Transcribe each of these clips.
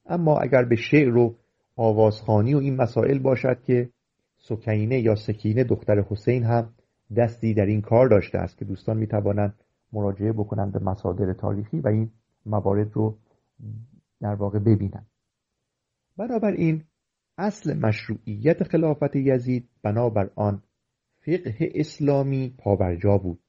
اما اگر به شعر و آوازخوانی و این مسائل باشد که سکینه یا سکینه دختر حسین هم دستی در این کار داشته است که دوستان میتوانند مراجعه بکنند به مصادر تاریخی و این موارد رو در واقع ببینند. بنابراین اصل مشروعیت خلافت یزید بنابر آن فقه اسلامی پابرجا بود.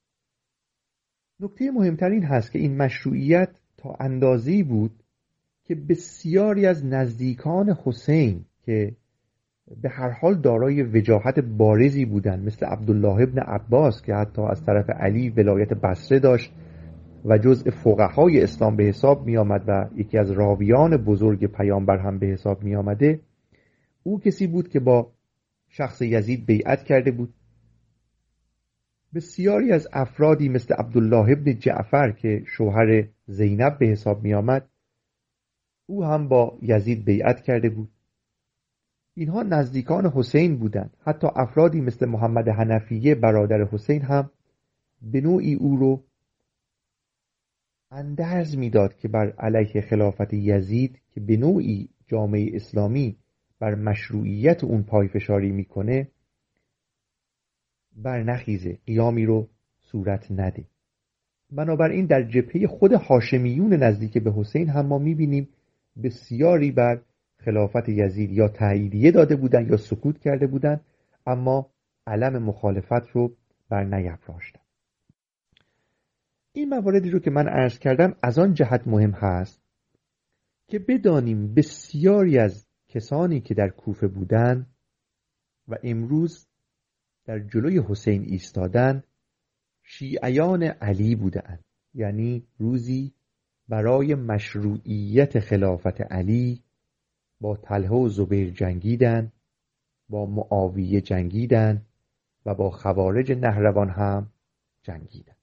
نکته مهمتر این هست که این مشروعیت تا اندازه‌ای بود که بسیاری از نزدیکان حسین که به هر حال دارای وجاهت بارزی بودند، مثل عبدالله ابن عباس که حتی از طرف علی ولایت بصره داشت و جزء فقهای اسلام به حساب می آمد و یکی از راویان بزرگ پیامبر هم به حساب می آمده، او کسی بود که با شخص یزید بیعت کرده بود. بسیاری از افرادی مثل عبدالله ابن جعفر که شوهر زینب به حساب می آمد، او هم با یزید بیعت کرده بود. اینها نزدیکان حسین بودند. حتی افرادی مثل محمد حنفیه برادر حسین هم به نوعی او رو اندرز میداد که بر علیه خلافت یزید که به نوعی جامعه اسلامی بر مشروعیت اون پایفشاری میکنه بر نخیزه، قیامی رو صورت نده. بنابراین در جبهه خود هاشمیون نزدیک به حسین هم ما میبینیم بسیاری بر خلافت یزید یا تاییدیه داده بودند یا سکوت کرده بودند، اما علم مخالفت رو بر نیفراشتند. این مواردی رو که من عرض کردم از آن جهت مهم هست که بدانیم بسیاری از کسانی که در کوفه بودند و امروز در جلوی حسین ایستادند شیعیان علی بودند. یعنی روزی برای مشروعیت خلافت علی با طلحه و زبیر جنگیدند، با معاویه جنگیدند و با خوارج نهروان هم جنگیدند.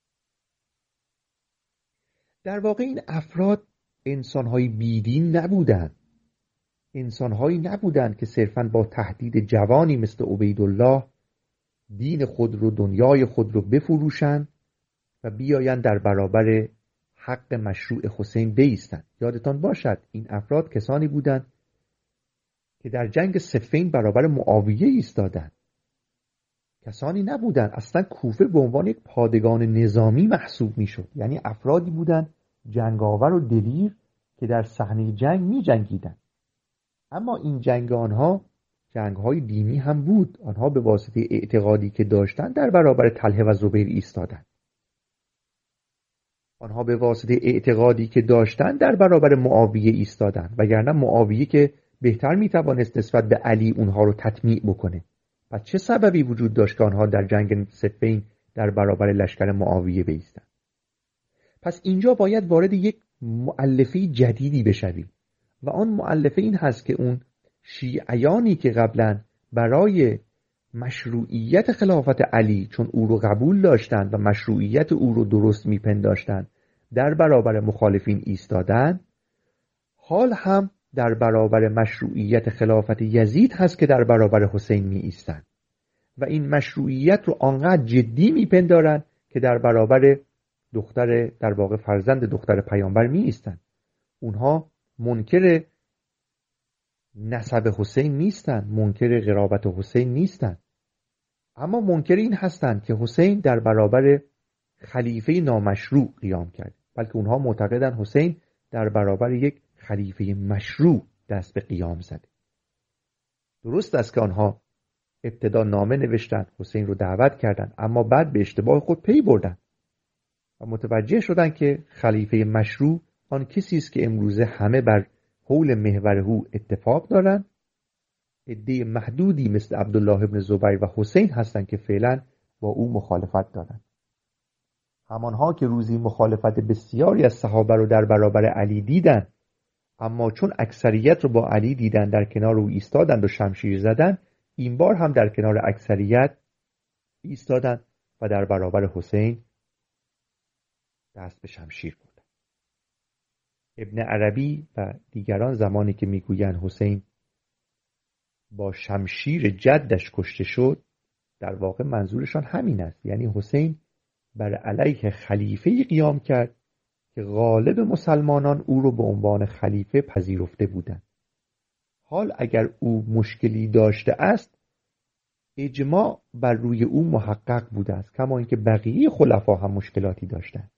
در واقع این افراد انسان‌های بیدین نبودند. انسان‌هایی نبودند که صرفاً با تهدید جوانی مثل عبیدالله دین خود رو، دنیای خود رو بفروشند و بیایند در برابر حق مشروع حسین بایستند. یادتان باشد این افراد کسانی بودند که در جنگ صفین برابر معاویه ایستادند. کسانی نبودند، اصلا کوفه به عنوان یک پادگان نظامی محسوب میشد. یعنی افرادی بودند جنگاور و دلیر که در صحنه جنگ می جنگیدند. اما این جنگ آنها جنگ‌های دینی هم بود. آنها به واسطه اعتقادی که داشتند در برابر طلحه و زبیر ایستادند. آنها به واسطه اعتقادی که داشتند در برابر معاویه ایستادند، وگرنه معاویه که بهتر میتوانست نسبت به علی اونها رو تطمیع بکنه. پس چه سببی وجود داشت که آنها در جنگ صفین در برابر لشکر معاویه بایستند؟ پس اینجا باید وارد یک مؤلفه جدیدی بشویم و آن مؤلفه این هست که اون شیعیانی که قبلا برای مشروعیت خلافت علی چون او رو قبول داشتند و مشروعیت او رو درست میپنداشتند در برابر مخالفین ایستادند، حال هم در برابر مشروعیت خلافت یزید هست که در برابر حسین می ایستند و این مشروعیت رو آنقدر جدی میپندارند که در برابر در واقع فرزند دختر پیامبر می ایستند. اونها منکر نسب حسین نیستند، منکر قرابت حسین نیستند، اما منکر این هستند که حسین در برابر خلیفه نامشروع قیام کرد، بلکه اونها معتقدند حسین در برابر یک خلیفه مشروع دست به قیام زده. درست است که آنها ابتدا نامه نوشتند، حسین رو دعوت کردند، اما بعد به اشتباه خود پی بردند و متوجه شدند که خلیفه مشروع آن کسی است که امروزه همه بر حول محور او اتفاق دارند. عده محدودی مثل عبدالله ابن زبیر و حسین هستند که فعلا با او مخالفت دارند. همانها که روزی مخالفت بسیاری از صحابه رو در برابر علی دیدند، اما چون اکثریت رو با علی دیدند در کنار او ایستادند و شمشیر زدند، این بار هم در کنار اکثریت ایستادند و در برابر حسین دست به شمشیر بردند. ابن عربی و دیگران زمانی که میگویند حسین با شمشیر جدش کشته شد، در واقع منظورشان همین است. یعنی حسین بر علیه خلیفه قیام کرد که غالب مسلمانان او را به عنوان خلیفه پذیرفته بودند. حال اگر او مشکلی داشته است، اجماع بر روی او محقق بوده است، کما اینکه بقیه خلفا هم مشکلاتی داشتند.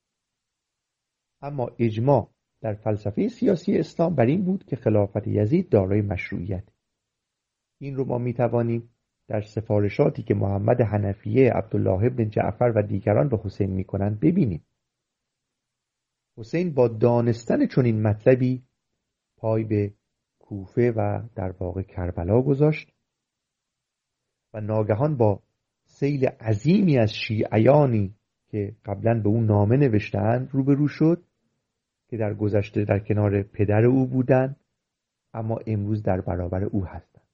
اما اجماع در فلسفه سیاسی اسلام بر این بود که خلافت یزید دارای مشروعیت. این رو ما میتوانیم در سفارشاتی که محمد حنفیه، عبدالله ابن جعفر و دیگران به حسین میکنند ببینیم. حسین با دانستن چنین مطلبی پای به کوفه و در واقع کربلا گذاشت و ناگهان با سیل عظیمی از شیعیانی که قبلا به او نامه نوشتند روبرو شد که در گذشته در کنار پدر او بودند اما امروز در برابر او هستند.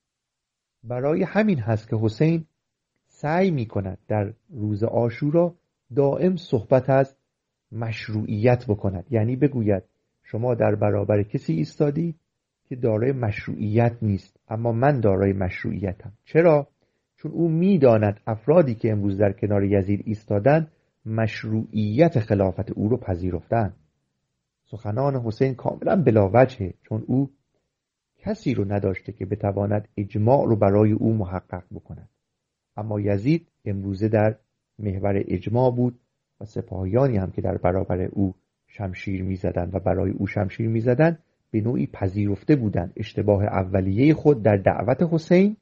برای همین هست که حسین سعی می کند در روز عاشورا دائم صحبت از مشروعیت بکند، یعنی بگوید شما در برابر کسی ایستادی که دارای مشروعیت نیست، اما من دارای مشروعیتم. چرا؟ چون او میداند افرادی که امروز در کنار یزید ایستادند مشروعیت خلافت او رو پذیرفتند. سخنان حسین کاملا بلاوجهه، چون او کسی رو نداشته که بتواند اجماع رو برای او محقق بکند. اما یزید امروزه در محور اجماع بود و سپاهیانی هم که در برابر او شمشیر می‌زدند و برای او شمشیر می‌زدند به نوعی پذیرفته بودند اشتباه اولیه خود در دعوت حسین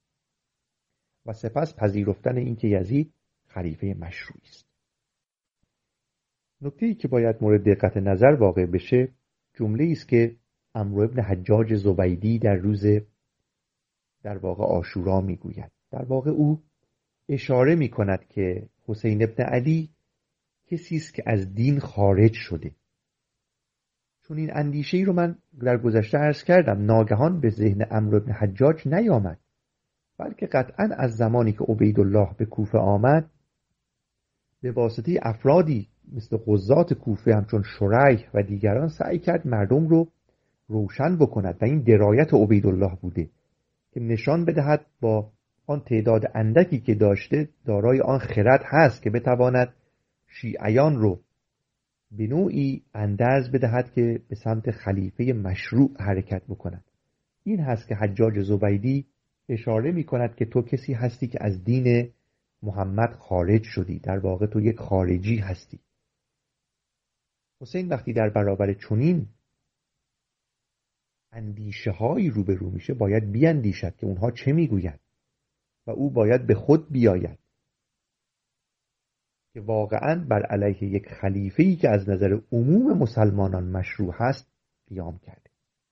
و سپس پذیرفتن اینکه یزید خلیفه مشروعی است. نکته‌ای که باید مورد دقت نظر واقع بشه جمله‌ای است که عمرو ابن حجاج زبیدی در روز در واقع عاشورا میگوید. در واقع او اشاره میکند که حسین ابن علی کسی است که از دین خارج شده. چون این اندیشه‌ای رو من در گذشته عرض کردم ناگهان به ذهن عمرو ابن حجاج نیامد، بلکه قطعاً از زمانی که عبیدالله به کوفه آمد به واسطه افرادی مثل قضات کوفه همچون شریح و دیگران سعی کرد مردم رو روشن بکند و این درایت عبیدالله بوده که نشان بدهد با آن تعداد اندکی که داشته دارای آن خرد هست که بتواند شیعیان رو به نوعی اندرز بدهد که به سمت خلیفه مشروع حرکت بکنند. این هست که حجاج زبیدی اشاره می کند که تو کسی هستی که از دین محمد خارج شدی، در واقع تو یک خارجی هستی. حسین وقتی در برابر چنین اندیشه هایی روبرو میشه باید بیاندیشد که اونها چه میگویند و او باید به خود بیاید که واقعاً بر علیه یک خلیفه‌ای که از نظر عموم مسلمانان مشروع هست قیام کرده.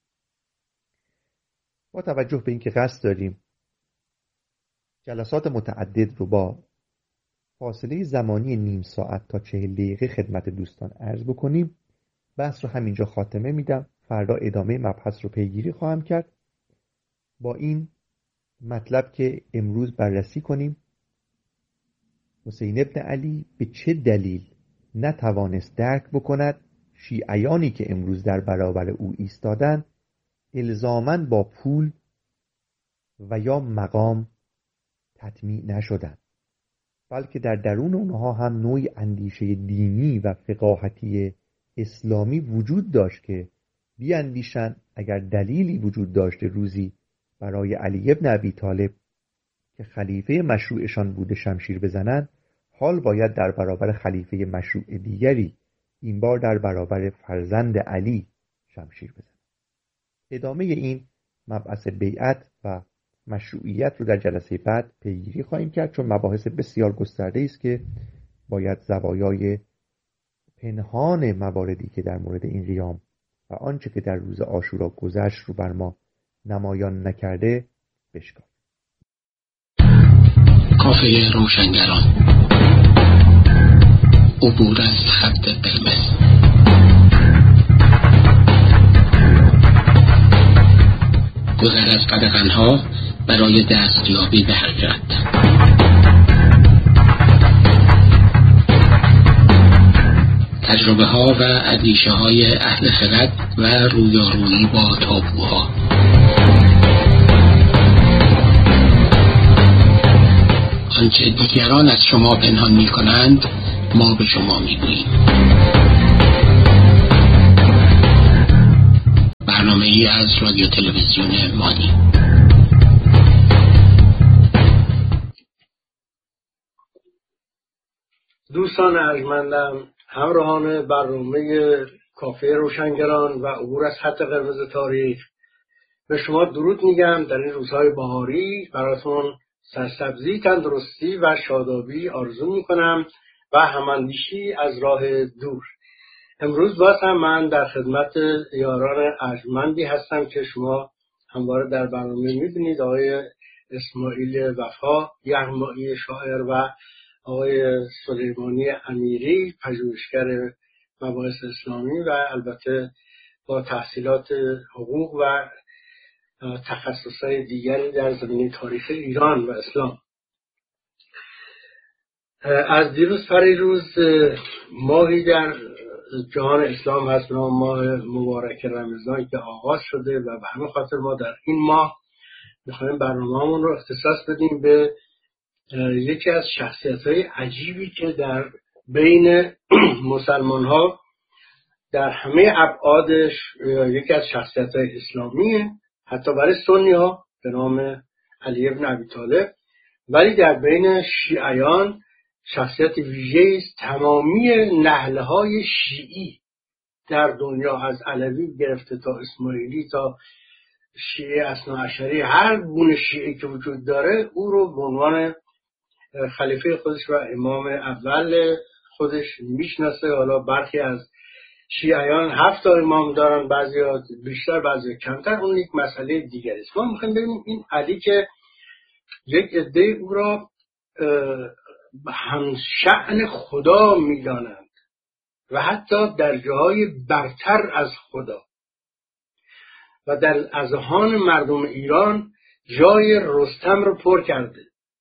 با توجه به اینکه قصد داریم جلسات متعدد رو با فاصله زمانی نیم ساعت تا 40 دقیقه خدمت دوستان عرض بکنیم، بحث رو همینجا خاتمه میدم. فردا ادامه مبحث رو پیگیری خواهم کرد با این مطلب که امروز بررسی کنیم حسین ابن علی به چه دلیل نتوانست درک بکند شیعیانی که امروز در برابر او ایستادن الزاماً با پول و یا مقام تطمیع نشدند، بلکه در درون اونها هم نوعی اندیشه دینی و فقاهتی اسلامی وجود داشت که بیاندیشند اگر دلیلی وجود داشته روزی برای علی ابن ابی طالب که خلیفه مشروعشان بوده شمشیر بزنند، حال باید در برابر خلیفه مشروع دیگری، این بار در برابر فرزند علی، شمشیر بزنند. ادامه این مبحث بیعت و مشروعیت رو در جلسه بعد پیگیری خواهیم کرد، چون مباحث بسیار گسترده است که باید زوایای پنهان مواردی که در مورد این قیام و آنچه که در روز عاشورا گذشت رو بر ما نمایان نکرده بشکافیم. کافه روشنگران، عبور از خط قرمز. گذر از قدغنها برای دستیابی به حقیقت. تجربه ها و اندیشه های اهل خرد و رویارویی با تابوها. آنچه دیگران از شما پنهان می کنند ما به شما می گوییم. برنامه‌ای از رادیو تلویزیون مانی. دوستان ارجمندم، همراهان برنامه کافه روشنگران و عبور از خط قرمز تاریخ، به شما درود میگم. در این روزهای بهاری براتون سرسبزی، تندرستی و شادابی آرزو میکنم و هماندیشی از راه دور. امروز باز هم من در خدمت یاران ارجمندی هستم که شما همواره در برنامه میبینید، آقای اسماعیل وفا یغمایی شاعر و آقای سلیمانی امیری پژوهشگر مباحث اسلامی و البته با تحصیلات حقوق و تخصصهای دیگری در زمینه تاریخ ایران و اسلام. از دیروز پریروز ماهی در جهان اسلام هست، ماه مبارک رمضان که آغاز شده و به همین خاطر ما در این ماه میخوایم برنامه‌مون رو اختصاص بدیم به یکی از شخصیت‌های عجیبی که در بین مسلمان‌ها در همه ابعادش یکی از شخصیت‌های اسلامیه، حتی برای سنی‌ها به نام علی ابن ابی طالب، ولی در بین شیعیان شخصیت ویژه‌ای است. تمامی نهل‌های شیعی در دنیا از علوی گرفته تا اسماعیلی تا شیعه اثناعشری، هر گونه شیعی که وجود داره او رو به عنوان خلیفه خودش و امام اول خودش میشناسه. حالا برخی از شیعیان 7 امام دارن، بعضیا بیشتر بعضیا کمتر، اون یک مسئله دیگری است. ما میخوایم ببینیم این علی که یک عده او را همشأن خدا میدانند و حتی در جاهای برتر از خدا و در اذهان مردم ایران جای رستم رو پر کرده،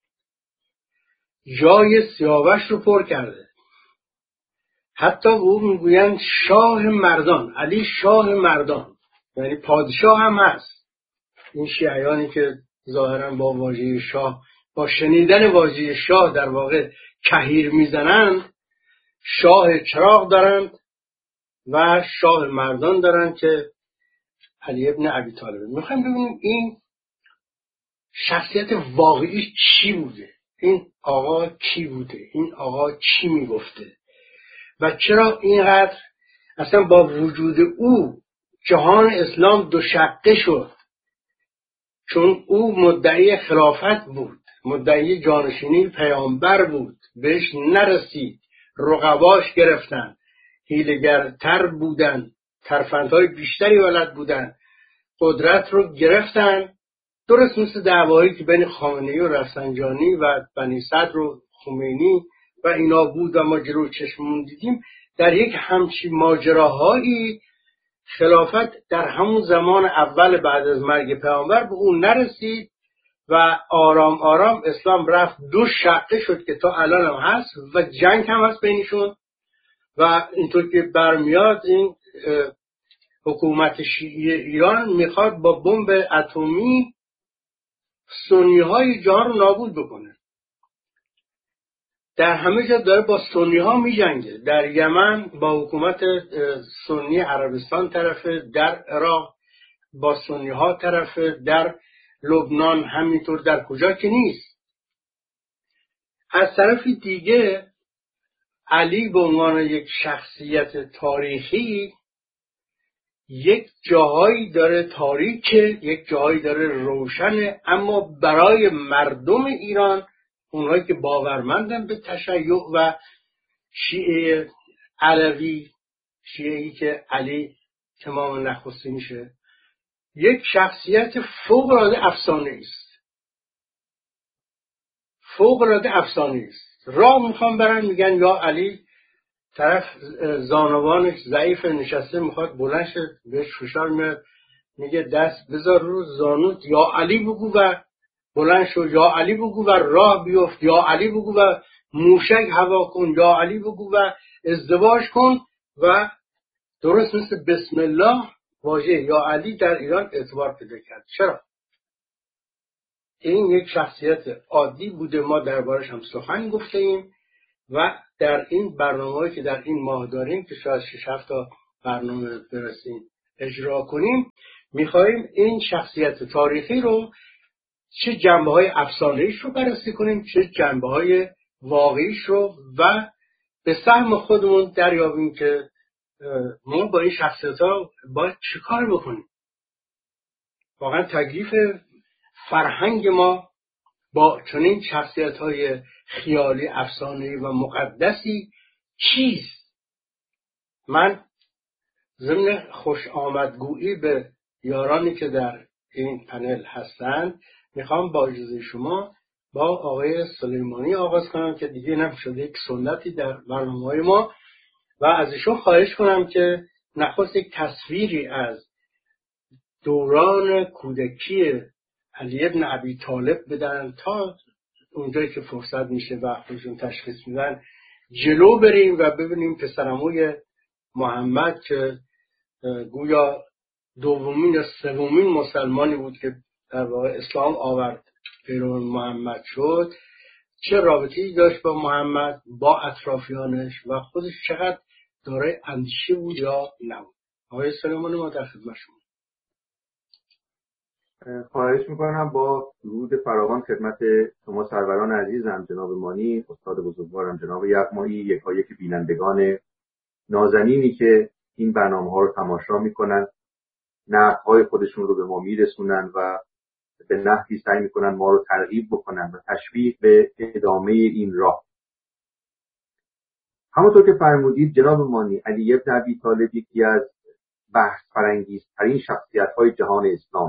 جای سیاوش رو پر کرده. حتی او میگویند شاه مردان، علی شاه مردان، یعنی پادشاه هم هست. این شیعیانی که ظاهرا با واژه شاه، با شنیدن واژه شاه در واقع کهیر میزنند، شاه چراغ دارند و شاه مردان دارند که علی ابن ابی طالب. میخوایم ببینیم این شخصیت واقعی چی بوده، این آقا کی بوده، این آقا چی میگفته و چرا اینقدر اصلا با وجود او جهان اسلام دو شقه شد. چون او مدعی خلافت بود، مدعی جانشینی پیامبر بود، بهش نرسید، رقباش گرفتن، حیله‌گرتر بودن، ترفندهای بیشتری بلد بودن، قدرت رو گرفتن. درست مثل دعوایی که بین خامنه‌ای و رفسنجانی و بنی صدر و خمینی و اینا بود و ما جلو چشممون دیدیم. در یک همچین ماجراهایی خلافت در همون زمان اول بعد از مرگ پیامبر به اون نرسید و آرام آرام اسلام رفت دو شقه شد که تا الان هم هست و جنگ هم هست بینشون. و اینطور که برمیاد این حکومت شیعی ایران میخواد با بمب اتمی سنی های جهان رو نابود بکنه. در همه جا داره با سنی ها می جنگه. در یمن با حکومت سنی عربستان طرفه، در عراق با سنی ها طرفه، در لبنان همینطور، در کجا که نیست. از طرف دیگه علی به عنوان یک شخصیت تاریخی یک جاهایی داره تاریکه، یک جاهایی داره روشنه، اما برای مردم ایران، اونهایی که باورمندن به تشیع و شیعه علوی، شیعه‌ای که علی امام نخستی میشه، یک شخصیت فوق‌العاده افسانه‌ای است. فوق‌العاده افسانه‌ای است. راه میخوام برن میگن یا علی، طرف زانوانش ضعیف نشسته میخواد بلند شه، بهش فشار میاد، میگه دست بذار رو زانوت، یا علی بگو و بلند شو، یا علی بگو و راه بیفت، یا علی بگو و موشک هوا کن، یا علی بگو و ازدواج کن. و درست مثل بسم الله واژه یا علی در ایران اعتبار پیدا کرد. چرا؟ این یک شخصیت عادی بوده، ما دربارش هم سخن گفته ایم و در این برنامه‌ای که در این ماه داریم که شاید 6-7 تا برنامه برسیم اجرا کنیم، میخوایم این شخصیت تاریخی رو چه جنبه‌های افسانه‌ایش رو بررسی کنیم، چه جنبه‌های واقعیش رو، و به سهم خودمون دریابیم که ما با این شخصیت‌ها باید چه کار بکنیم. واقعا تکلیف فرهنگ ما با چنین شخصیت‌های خیالی، افسانه‌ای و مقدسی چیست؟ من ضمن خوش آمدگویی به یارانی که در این پنل هستند میخوام با اجازه شما با آقای سلیمانی آغاز کنم که دیگه نشده یک سنتی در برنامه‌های ما، و از ایشون خواهش کنم که نخست یک تصویری از دوران کودکی علی ابن ابی طالب بدن تا اونجایی که فرصت میشه و خودشون تشخیص میدن جلو بریم و ببینیم پسرعموی محمد که گویا دومین یا سومین مسلمانی بود که در واقع اسلام آورد، پیرو محمد شد، چه رابطه‌ای داشت با محمد، با اطرافیانش و خودش چقدر دارای اندیشه بود یا نبود. آقای سلیمانی ما در خدمت شما. خواهش میکنم با درود فراوان خدمت شما سروران عزیزم، جناب مانی، استاد بزرگوارم جناب یغمایی، یکایک بینندگان نازنینی که این برنامه‌ها رو تماشا میکنن، نقدهای خودشون رو به ما میرسونن و به نحوی سعی میکنن ما رو ترغیب بکنن و تشویق به ادامه این راه. همونطور که فرمودید جناب مانی، علی ابن ابی طالب یکی از بحث فرانگیزترین شخصیت‌های جهان اسلام.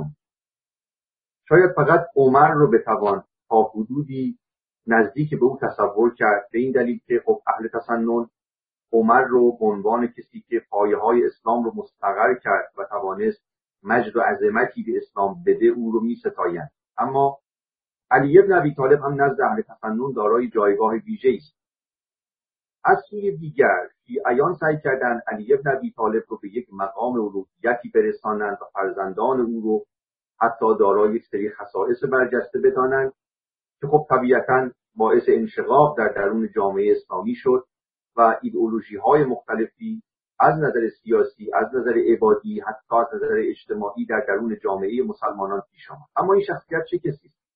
شاید فقط عمر رو بتوان تا حدودی نزدیک به او تصور کرد، به این دلیل که خب اهل تسنن عمر رو به عنوان کسی که پایه‌های اسلام رو مستقر کرد و توانست مجد و عظمتی به اسلام بده او رو می‌ستایند. اما علی ابن ابی طالب هم نزد اهل تسنن دارای جایگاه ویژه‌ای است. از سوی دیگر شیعیان سعی کردند علی ابن ابی طالب رو به یک مقام الوهیتی برسانند و فرزندان او رو حتی دارای یک سری خصائص برجسته بدانند که خب طبیعتاً باعث انشقاق در درون جامعه اسلامی شد و ایدئولوژی‌های مختلفی از نظر سیاسی، از نظر عبادی، حتی از نظر اجتماعی در درون جامعه مسلمانان پیش آمد. اما این شخصیت چه کسی است؟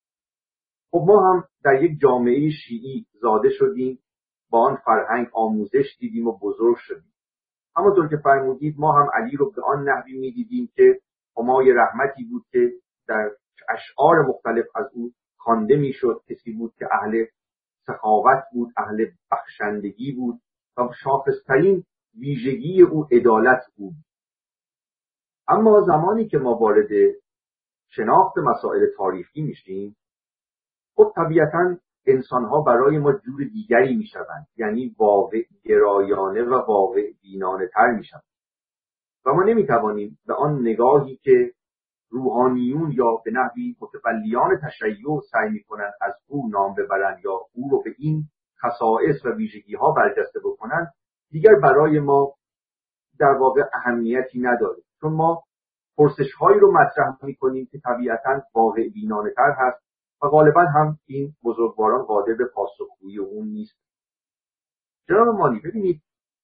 خب ما هم در یک جامعه شیعی زاده شدیم، با آن فرهنگ آموزش دیدیم و بزرگ شدیم. همونطور که فرمودید ما هم علی رو به آن نحوی می‌دیدیم که همای رحمتی بود که در اشعار مختلف از او خوانده میشد، کسی بود که اهل سخاوت بود، اهل بخشندگی بود و شاخصترین ویژگی او عدالت بود. اما زمانی که ما وارد شناخت مسائل تاریخی میشیم، خب طبیعتاً انسان‌ها برای ما جور دیگری میشوند، یعنی واقع گرایانه و واقع بینانه تر میشوند و ما نمیتوانیم به آن نگاهی که روحانیون یا به نحوی متولیان تشیع سعی میکنند از او نام ببرند یا او رو به این خصائص و ویژگی‌ها برجسته بکنند، دیگر برای ما در واقع اهمیتی نداره، چون ما پرسش‌هایی رو مطرح میکنیم که طبیعتاً واقع بینانه تر هست و غالباً هم این بزرگواران قادر به پاسخگویی اون نیست. جناب مانی، ببینید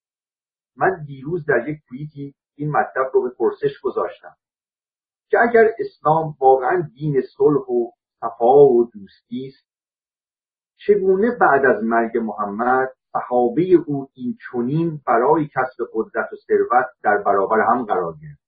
من دیروز در یک توییتی این مطلب رو به پرسش گذاشتم که اگر اسلام واقعاً دین صلح و صفا و دوستی است، چگونه بعد از مرگ محمد صحابه او این چنین برای کسب قدرت و ثروت در برابر هم قرار گرفت؟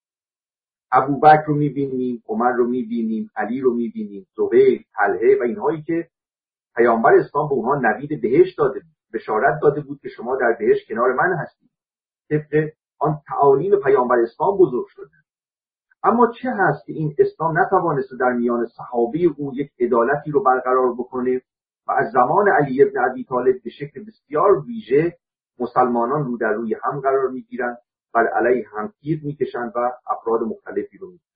ابوبکر رو می‌بینیم، عمر رو می‌بینیم، علی رو می‌بینیم، زبیر، طلحه و اینهایی که پیامبر اسلام به اونها نوید بهشت داده بود، بشارت داده بود که شما در بهشت کنار من هستید، طبق آن تعالیم پیامبر اسلام بزرگ شده. اما چه هست که این اسلام نتوانسته در میان صحابه او یک عدالتی رو برقرار بکنه و از زمان علی ابن ابی طالب به شکل بسیار ویژه مسلمانان رو در روی هم قرار میگیرند، بر علیه هم تیغ میکشند و افراد مختلفی رو میکشند.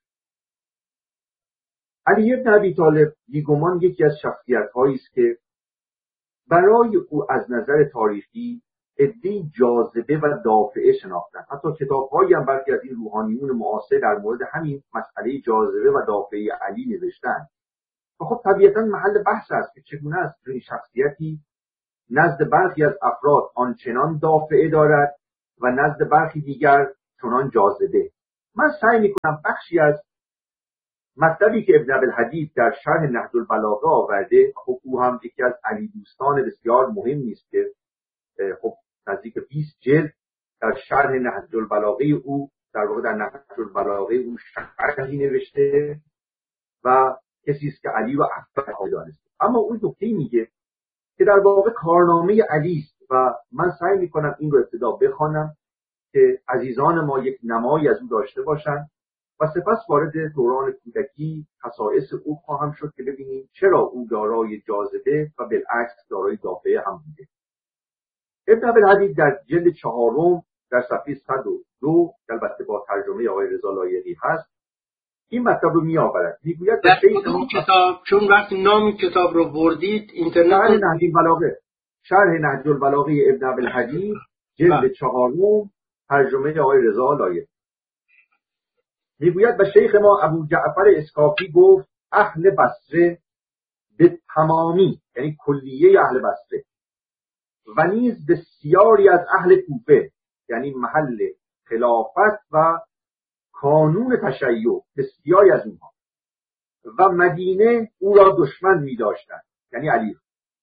علی ابن ابی طالب بیگمان یکی از شخصیت‌هایی است که برای او از نظر تاریخی عده‌ای جاذبه و دافعه شناختن. حتی کتاب‌هایی هم برخی از این روحانیون معاصر در مورد همین مسئله جاذبه و دافعه علی نوشتن. و خب طبیعتاً محل بحث است که چگونه است که این شخصیتی نزد برخی از افراد آنچنان دافعه دارد و نزد برخی دیگر چنان جاذبه. من سعی میکنم بخشی از مطلبی که ابن ابوالحدید در شرح نهج البلاغه آورده، خب او هم یکی از علی دوستان بسیار مهمی است که خب نزدیک 20 جلد در شرح نهج البلاغه او، در واقع در نهج البلاغه او شرحی نوشته و کسی است که علی و افضل دانسته. اما اون نکته میگه که در واقع کارنامه علی است و من سعی میکنم این رو ابتدا بخوانم که عزیزان ما یک نمایی از او داشته باشند و سپس وارد دوران کودکی خصائص او خواهم شد که ببینیم چرا او دارای جاذبه و بالعکس دارای دافعه هم بوده. ابن ابوالحدید در جلد 4 در صفحه 102 البته با ترجمه آقای رضا لایقی هست این مطلب رو میآورد. میگوید در این کتاب چون وقتی نام کتاب رو بردید اینترنت شرح نهج البلاغه ابن ابوالحدید جلد 4 ترجمه آقای رضا لایقی میگوید و شیخ ما ابو جعفر اسکافی گفت اهل بصره به تمامی، یعنی کلیه اهل بصره، و نیز بسیاری از اهل کوفه، یعنی محل خلافت و کانون تشیع، بسیاری از اینها، و مدینه او را دشمن می داشتند، یعنی علی،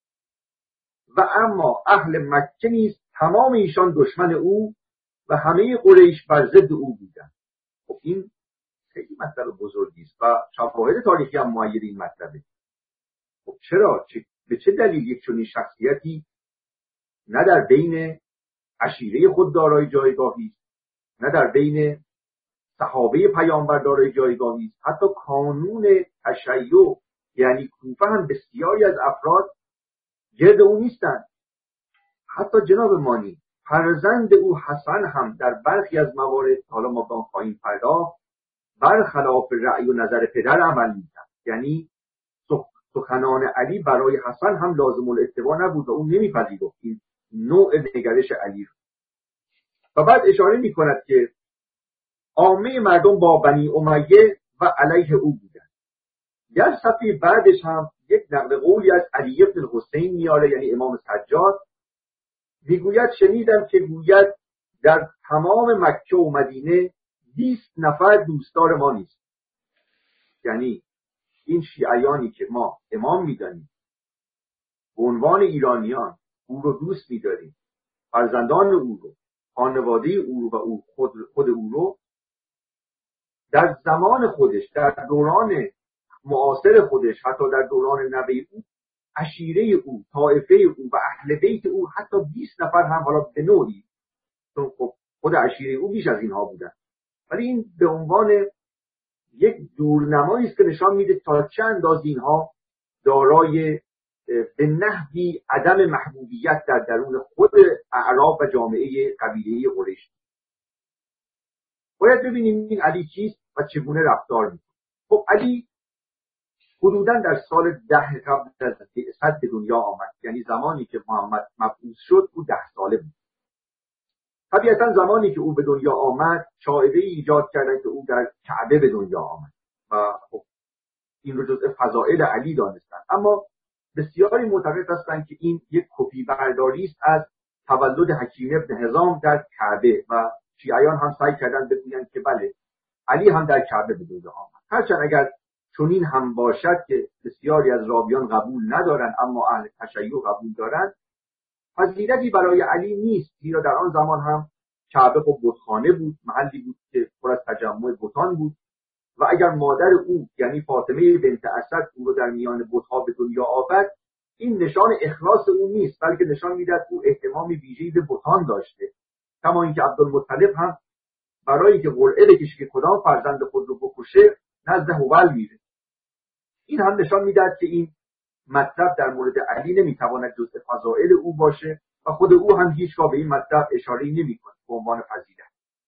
و اما اهل مکه نیز تمام ایشان دشمن او و همه قریش بر ضد او بودند. خب این خیلی مطلب بزرگی است و شواهد تاریخی هم مؤید این مطلبه. خب چرا؟ به چه دلیل یک چنین شخصیتی نه در بین عشیره خود دارای جایگاهی است، نه در بین صحابه پیامبر دارای جایگاهی است، حتی کانون تشیع یعنی کوفه هم بسیاری از افراد گرد او نیستند. حتی جناب مانی فرزند او حسن هم در برخی از موارد، حالا ما به آن خواهیم پرداخت، برخلاف رأی و نظر پدر عمل می‌کرد. یعنی سخنان علی برای حسن هم لازم الاتباع نبود و اون نمی‌پذیرفت این نوع نگرش علی رو. و بعد اشاره می‌کند که عامه مردم با بنی امیه و علیه او بودند. در صفحه بعدش هم یک نقل قولی از علی بن حسین میاره، یعنی امام سجاد، میگوید شنیدم که گوید در تمام مکه و مدینه 20 نفر دوستدار ما نیست. یعنی این شیعیانی که ما امام میدانیم، به عنوان ایرانیان او رو دوست میداریم، فرزندان او رو، خانواده او رو و او خود او رو، در زمان خودش، در دوران معاصر خودش، حتی در دوران نبی او، عشیره او، طائفه او و اهل بیت او حتی 20 نفر هم، حالا به نوعی، چون خب خود عشیره او بیش از اینها بودن، ولی این به عنوان یک دورنمایی است که نشان میده تا چه اندازه اینها دارای به نحوی عدم محبوبیت در درون خود اعراب و جامعه قبیله قریش. باید ببینیم این علی چیست و چگونه رفتار میکنه. خب علی حدوداً در سال 10 قبل از بعثت به دنیا آمد، یعنی زمانی که محمد مبعوث شد او 10 ساله بود. طبیعتاً زمانی که او به دنیا آمد شایعه‌ای ایجاد کردن که او در کعبه به دنیا آمد و خب این رو جزء فضائل علی دانستن، اما بسیاری معتقد هستند که این یک کپی برداری است از تولد حکیم ابن حزام در کعبه و شیعیان هم سعی کردن بگویند که بله علی هم در کعبه به دنیا آمد. هرچند اگر چنین هم باشد که بسیاری از راویان قبول ندارند اما اهل تشیع قبول دارند، فضیلتی برای علی نیست، زیرا در آن زمان هم کعبه خب بتخانه بود، محلی بود که پر از تجمع بتان بود و اگر مادر او یعنی فاطمه بنت اسد او رو در میان بت‌ها به دنیا آورد، این نشان اخلاص او نیست، بلکه نشان میدهد او اهتمام ویژه‌ای به بتان داشته. کما اینکه عبدالمطلب هم برای که قرعه بکشه که کدام فرزند خود رو بکشه نزد هوال میره. این هم نشان میدهد که این مطلب در مورد علی نمیتواند جزء فضائل او باشه و خود او هم هیچگاه به این مطلب اشاره‌ای نمیکنه به عنوان فضیلت.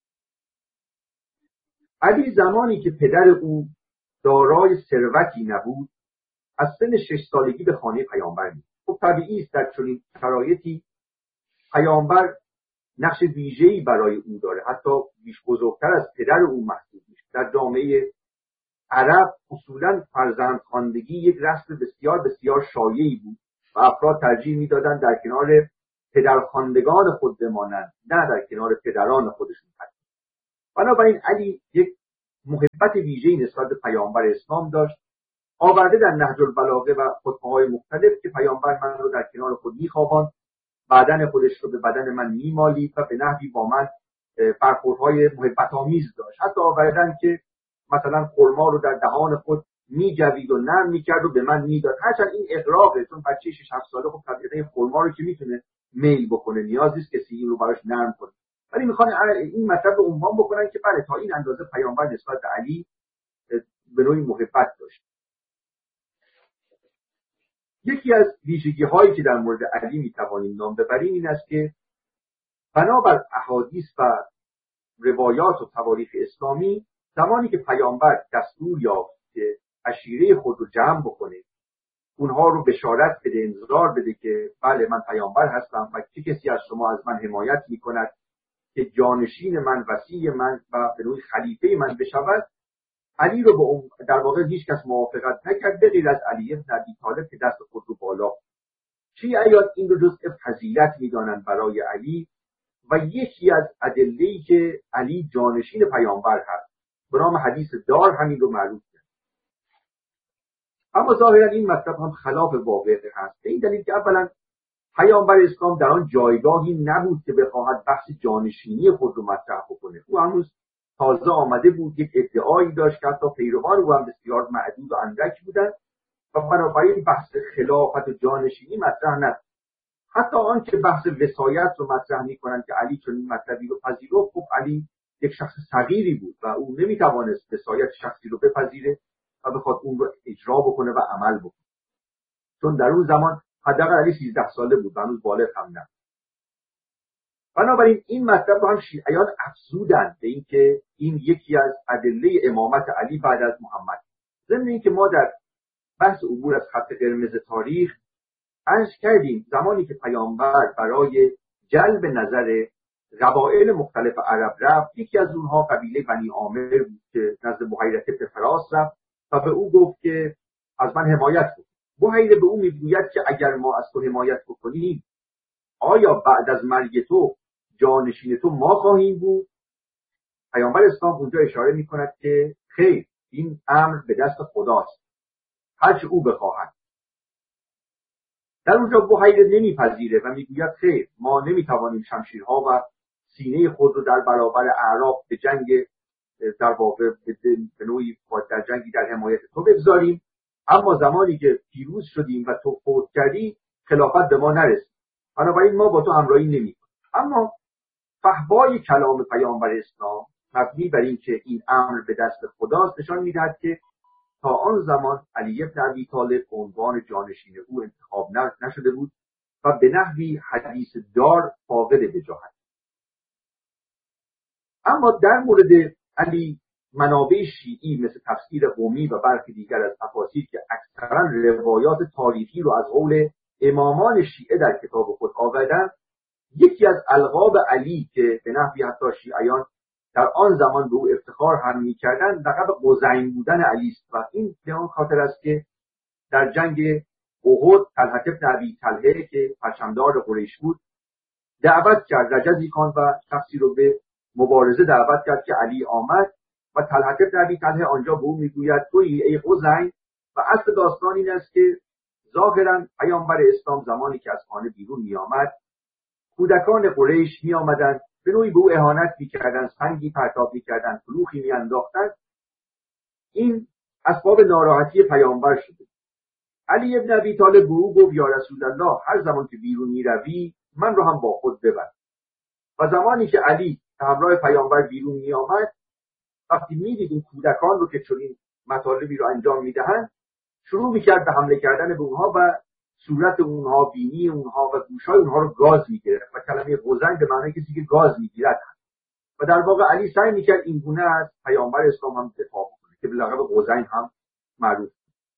علی زمانی که پدر او دارای ثروتی نبود از سن 6 سالگی به خانه پیامبر می‌رفت. خب طبیعی است در چنین شرایطی پیامبر نقش ویژه‌ای برای او داره، حتی بیش بزرگتر از پدر او محسوب میشه. در جامعه عرب اصولاً فرزندخواندگی یک رسم بسیار بسیار شایعی بود و افراد ترجیح میدادند در کنار پدرخواندگان خود بمانند، نه در کنار پدران خودشون. بنابراین علی یک محبت ویژه‌ای نسبت به پیامبر اسلام داشت. آورده در نهج البلاغه و خطبه‌های مختلف که پیامبر من رو در کنار خود می‌خواباند، بدن خودش رو به بدن من می‌مالید و به نحوی با من برخوردهای محبت‌آمیز داشت. حتی آوردن که مثلا خرما رو در دهان خود می‌جوید و نرم می‌کرد و به من می‌داد. هرچند این اغراقه، چون بچه 6-7 ساله خب طبیعتاً خرما رو که می‌تونه میل بکنه، نیازی نیست کسی این رو براش نرم کنه. ولی می‌خوان این مطلب رو عنوان بکنن که بله تا این اندازه پیامبر نسبت به علی به نوعی محبت داشت. یکی از ویژگی‌هایی که در مورد علی می‌توانیم نام ببریم این است که بنابر احادیث و روایات و تواریخ اسلامی زمانی که پیامبر دستور یافت که عشیره خود رو جمع بکنه، اونها رو بشارت بده، انذار بده که بله من پیامبر هستم و چه کسی از شما از من حمایت می‌کند که جانشین من، وصی من و به نوعی خلیفه من بشود، علی رو به اون در واقع هیچ کس موافقت نکرد به غیر از علی بن ابی طالب که دست خود رو بالا. شیعیان این رو جزء فضیلت می‌دانند برای علی و یکی از ادله‌ای که علی جانشین پیامبر هست به نام حدیث دار همین رو معروف کرد. اما ظاهرا این مطلب هم خلاف واقع هست، به این دلیل که اولا پیامبر اسلام در آن جایگاهی نبود که بخواهد بحث جانشینی خود رو مطرح بکنه. او هنوز تازه آمده بود، یک ادعایی داشت که حتی پیروان او هم بسیار معدود و اندک بودند و بنابراین بحث خلافت و جانشینی مطرح نشد. حتی آن که بحث وصایت رو مطرح می‌کنند که علی چون این مطلبی رو پذیرفت، خب علی یک شخص صغیری بود و او نمی‌توانست وصایت شخصی رو بپذیره و بخواد اون رو اجرا بکنه و عمل بکنه، چون در اون زمان حداقل علی 13 ساله بود و هنوز بالغ هم نه. بنابراین این مطلب رو هم شیعیان افزودند به این که این یکی از ادله امامت علی بعد از محمد. ضمن این که ما در بحث عبور از خط قرمز تاریخ عرض کردیم زمانی که پیامبر برای جلب نظر قبایل مختلف عرب رفت، یکی از اونها قبیله بنی عامر بود که نزد بحیره بن فراس رفت و به او گفت که از من حمایت کن. بحیره به او میگوید که اگر ما از تو حمایت بکنیم آیا بعد از مرگ تو جانشین تو ما خواهیم بود؟ پیامبر اسلام اونجا اشاره میکند که خیر، این امر به دست خداست، هرچه او بخواهد. در اونجا بحیره نمیپذیره و میگوید خیر، ما نمیتوانیم شمشیرها و سینه خود رو در برابر اعراب به جنگ در واقع به نوعی در جنگی در حمایت تو بگذاریم، اما زمانی که پیروز شدیم و تو فوت کردی خلافت به ما نرسید، بنابراین ما با تو همراهی نمی‌کنیم. اما فحوای کلام پیامبر اسلام مبنی بر این که این امر به دست خداست نشان میدهد که تا آن زمان علی بن ابی طالب به عنوان جانشین او انتخاب نشده بود و به نحوی حدیث دار فاقد وجاهت. اما در مورد علی منابع شیعی مثل تفسیر قمی و برخی دیگر از تفاسیر که اکثرا روایات تاریخی رو از قول امامان شیعه در کتاب خود آوردن، یکی از القاب علی که به نحوی حتی شیعیان در آن زمان به او افتخار هم می‌کردند لقب قزین بودن علی است و این به آن خاطر است که در جنگ احد طلحه بن ابی طلحه که پرچمدار قریش بود دعوت کرد، رجزی خواند و شخصی رو به مبارزه دعوت کرد که علی آمد و طلحه بن ابی طلحه آنجا به او میگوید تویی ای قزین. و اصل داستان این است که ظاهرا پیامبر اسلام زمانی که از خانه بیرون میآمد کودکان قریش میآمدند به نوعی به او اهانت میکردند، سنگی پرتاب میکردند، فلوخی میانداختند. این اسباب ناراحتی پیامبر شده. علی بن ابی طالب به او گفت یا رسول الله، هر زمان که بیرون میروی من رو هم با خود ببر. و زمانی که علی همراه پیامبر بیرون میآمد، وقتی میدید این کودکان رو که چنین مطالبی رو انجام میدهند، شروع میکرد به حمله کردن به اونها و صورت اونها، بینی اونها و گوشای اونها رو گاز میگرفت و کلمه قزین به معنی کسی که گاز میگیرد و در واقع علی سعی میکرد این گونه از پیامبر اسلام هم دفاع بکنه که به لقب قزین هم معروف.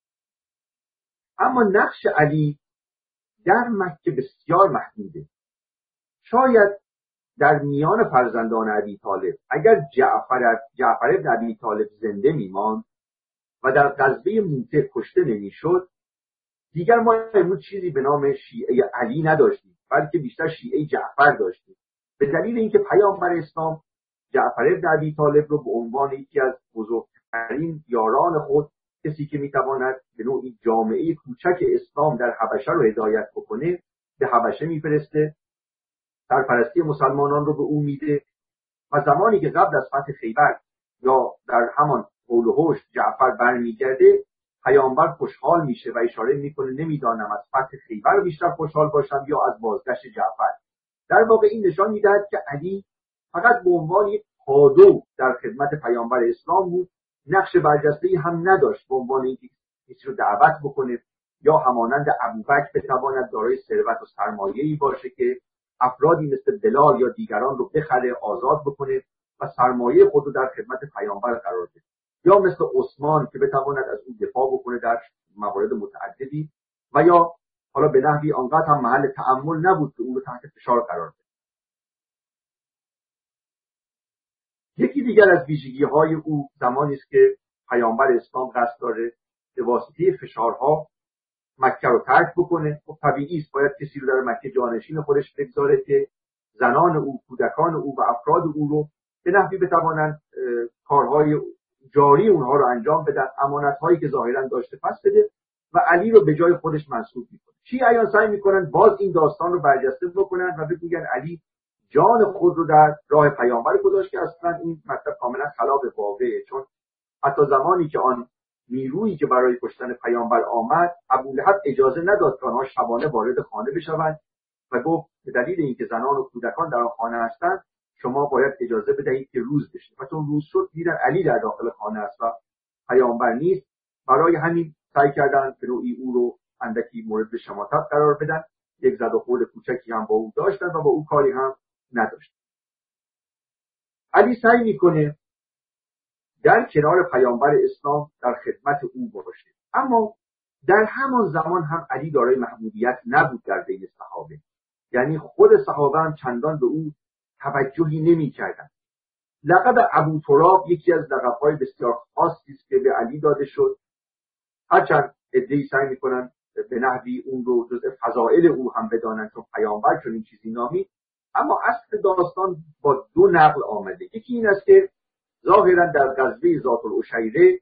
اما نقش علی در مکه بسیار محدوده. شاید در میان فرزندان ابی طالب اگر جعفر بن ابی طالب زنده میماند و در غزوه موته کشته نمیشد، دیگر ما امروز چیزی به نام شیعه علی نداشتیم، بلکه بیشتر شیعه جعفر داشتیم، به دلیل اینکه پیامبر اسلام جعفر بن ابی طالب رو به عنوان یکی از بزرگترین یاران خود، کسی که میتواند به نوعی جامعه کوچک اسلام در حبشه رو هدایت بکنه، به حبشه میفرسته، سرپرستی مسلمانان رو به او میده. و زمانی که قبل از فتح خیبر یا در همان حول و حوش جعفر برمیگرده، پیامبر خوشحال میشه و اشاره میکنه نمیدانم از فتح خیبر بیشتر خوشحال باشم یا از بازگشت جعفر. در واقع این نشان میدهد که علی فقط به عنوان یک کادو در خدمت پیامبر اسلام بود، نقش برجسته‌ای هم نداشت به عنوان اینکه کسی رو دعوت بکنه یا همانند ابوبکر بتواند دارای ثروت و سرمایه‌ای باشه که افرادی مثل بلال یا دیگران رو بخره، آزاد بکنه و سرمایه خود رو در خدمت پیامبر قرار بده، یا مثل عثمان که بتواند از او دفاع بکنه در موارد متعددی، و یا حالا به نحوی آنقدر هم محل تأمل نبود که او رو تحت فشار قرار بده. یکی دیگر از ویژگی‌های او زمانی است که پیامبر اسلام قصد داره به واسطه فشارها مکه رو ترک بکنه. خب طبیعی است باید کسی رو در مکه جانشین خودش بگذاره که زنان او، کودکان او و افراد او رو به نحوی بتوانند کارهای جاری اونها رو انجام بدن، امانت‌هایی که ظاهراً داشته پس بده و علی رو به جای خودش منصوب میکنه. شیعیان سعی میکنن باز این داستان رو برجسته بکنن و بگن علی جان خود رو در راه پیامبر گذاشت، که اصلا این مطلب کاملا خلاف واقعه، چون حتی زمانی که آن نیرویی که برای کشتن پیامبر آمد، ابولهب اجازه نداد که آنها شبانه وارد خانه بشوند و گفت به دلیل اینکه زنان و کودکان در آن خانه هستند شما باید اجازه بدهید که روز بشه. و چون روز شد دیدن علی در داخل خانه است و پیامبر نیست، برای همین سعی کردند به نوعی او رو اندکی مورد شماتت قرار بدن. یک زد و خورد کوچکی هم با او داشتن و با او کاری هم نداشتن. علی سعی میکنه در کنار پیامبر اسلام در خدمت او باشه، اما در همان زمان هم علی دارای محبوبیت نبود در بین صحابه. یعنی خود صحابه هم چندان به او توجهی نمی‌کردند. لقب ابو تراب یکی از لقب‌های بسیار خاصی است که به علی داده شد، هرچند عده‌ای سعی می‌کنن به نحوی اون رو جزء فضائل او هم بدانند چون پیامبر چنین چیزی نامید، اما اصل داستان با دو نقل آمده. یکی این است که ظاهرا در غزوه ذات العشیره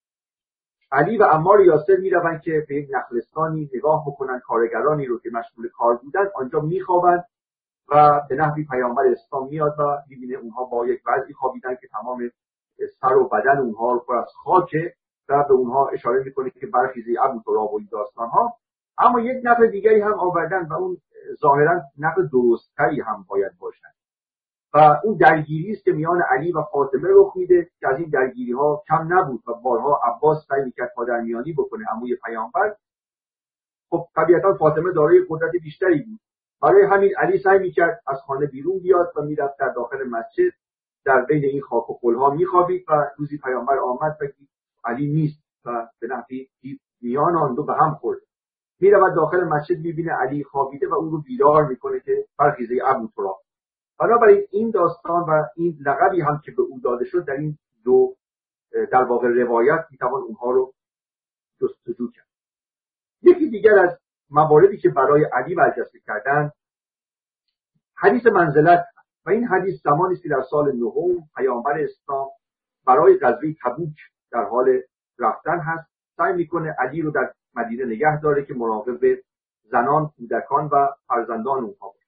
علی و عمار یاسر میروند که به یک نخلستانی نگاه بکنن، کارگرانی رو که مشغول کار بودن آنجا میخوابند و به نحوی پیامبر اسلام میاد و میبینه اونها با یک وضعی خوابیدن که تمام سر و بدن اونها رو پر از خاکه و به اونها اشاره میکنه که برخیزی ابو تراب و این داستان ها. اما یک نقل دیگری هم آوردن و اون ظاهرا نقل درست‌تری هم باید باشن و اون درگیری است که میان علی و فاطمه رخ میده که از این درگیری ها کم نبود و بارها عباس سعی میکرد پادرمیانی بکنه عموی پیامبر. خب طبیعتا فاطمه دارای قدرت بیشتری بود، برای همین علی سعی میکرد از خانه بیرون بیاد و میرفت در داخل مسجد در بین این خاک و خلها میخوابید و روزی پیامبر آمد و علی نیست و به نحوی میان آن دو به هم خورد. میرود داخل مسجد میبینه علی خوابیده و او رو بیدار میکنه که برخیزه ابو تراب. بنابراین این داستان و این لقبی هم که به او داده شد در این دو در واقع روایت میتوان اونها رو جستجو کرد. یکی دیگر از مواردی که برای علی برجسته کردن حدیث منزلت و این حدیث زمانی است که در سال 9 پیامبر اسلام برای غزوه تبوک در حال رفتن هست، سعی میکنه علی رو در مدینه نگه داره که مراقب زنان، کودکان و فرزندان اونها باشه.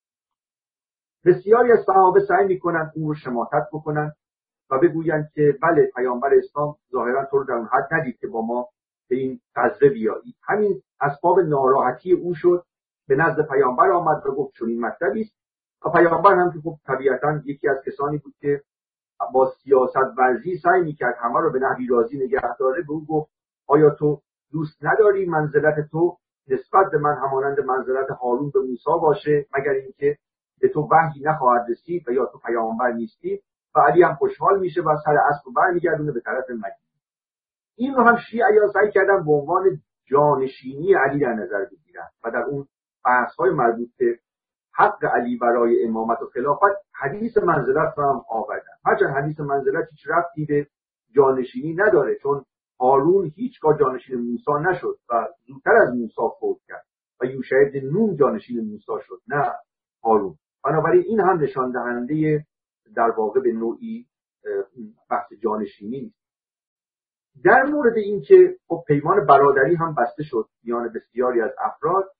بسیاری از صحابه سعی میکنن اون رو شماتت بکنن و بگویند که بله پیامبر اسلام ظاهرا تو رو در اون حد ندید که با ما به این غزوه بیایی. همین اسباب ناراحتی او شد، به نزد پیامبر آمد و گفت چنین مطلبی است و پیامبر هم که خب طبیعتا یکی از کسانی بود که با سیاست ورزی سعی میکرد همه رو به نحوی راضی نگه داره، به او گفت آیا تو دوست نداری منزلت تو نسبت به من همانند منزلت هارون به موسی باشه مگر اینکه به تو وحی نخواهد رسید و یا تو پیامبر نیستی؟ و علی هم خوشحال میشه و سر اسب رو برمیگردونه به طرف مدینه. این رو هم شیعیان سعی کردن به عنوان جانشینی علی در نظر بگیرن و در اون بحث‌های مربوط به حق علی برای امامت و خلافت حدیث منزلت رو هم آوردن. هرچند حدیث منزلت هیچ ربطی به جانشینی نداره، چون هارون هیچگاه جانشین موسی نشد و زودتر از موسی فوت کرد و یوشع بن نون جانشین موسی شد نه هارون. بنابراین این هم نشان دهنده در واقع به نوعی بحث جانشینی نیست. در مورد این که خب پیمان برادری هم بسته شد میان بسیاری از افراد،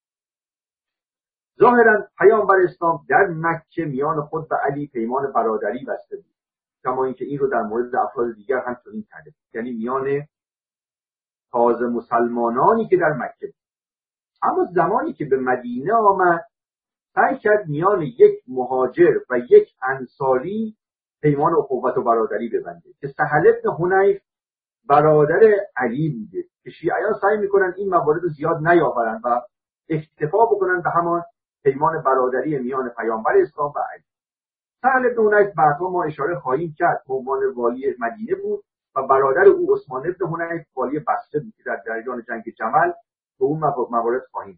ظاهرا پیامبر اسلام در مکه میان خود و علی پیمان برادری بسته بود، کما اینکه این رو در مورد افراد دیگر هم چنین کرده، یعنی میان تازه مسلمانانی که در مکه بود. اما زمانی که به مدینه آمد سعی کرد میان یک مهاجر و یک انصاری پیمان اخوت و برادری ببنده که سهل بن حنیف برادر علی بوده که شیعیان سعی میکنن این موارد رو زیاد نیاورن و اکتفا بکنن به همان پیمان برادری میان پیامبر اسلام و علی. سهل بن حنیف بعدها ما اشاره خواهیم کرد به عنوان والی مدینه بود و برادر او عثمان بن حنیف والی بصره بود که در جریان جنگ جمل به اون موارد خواهیم.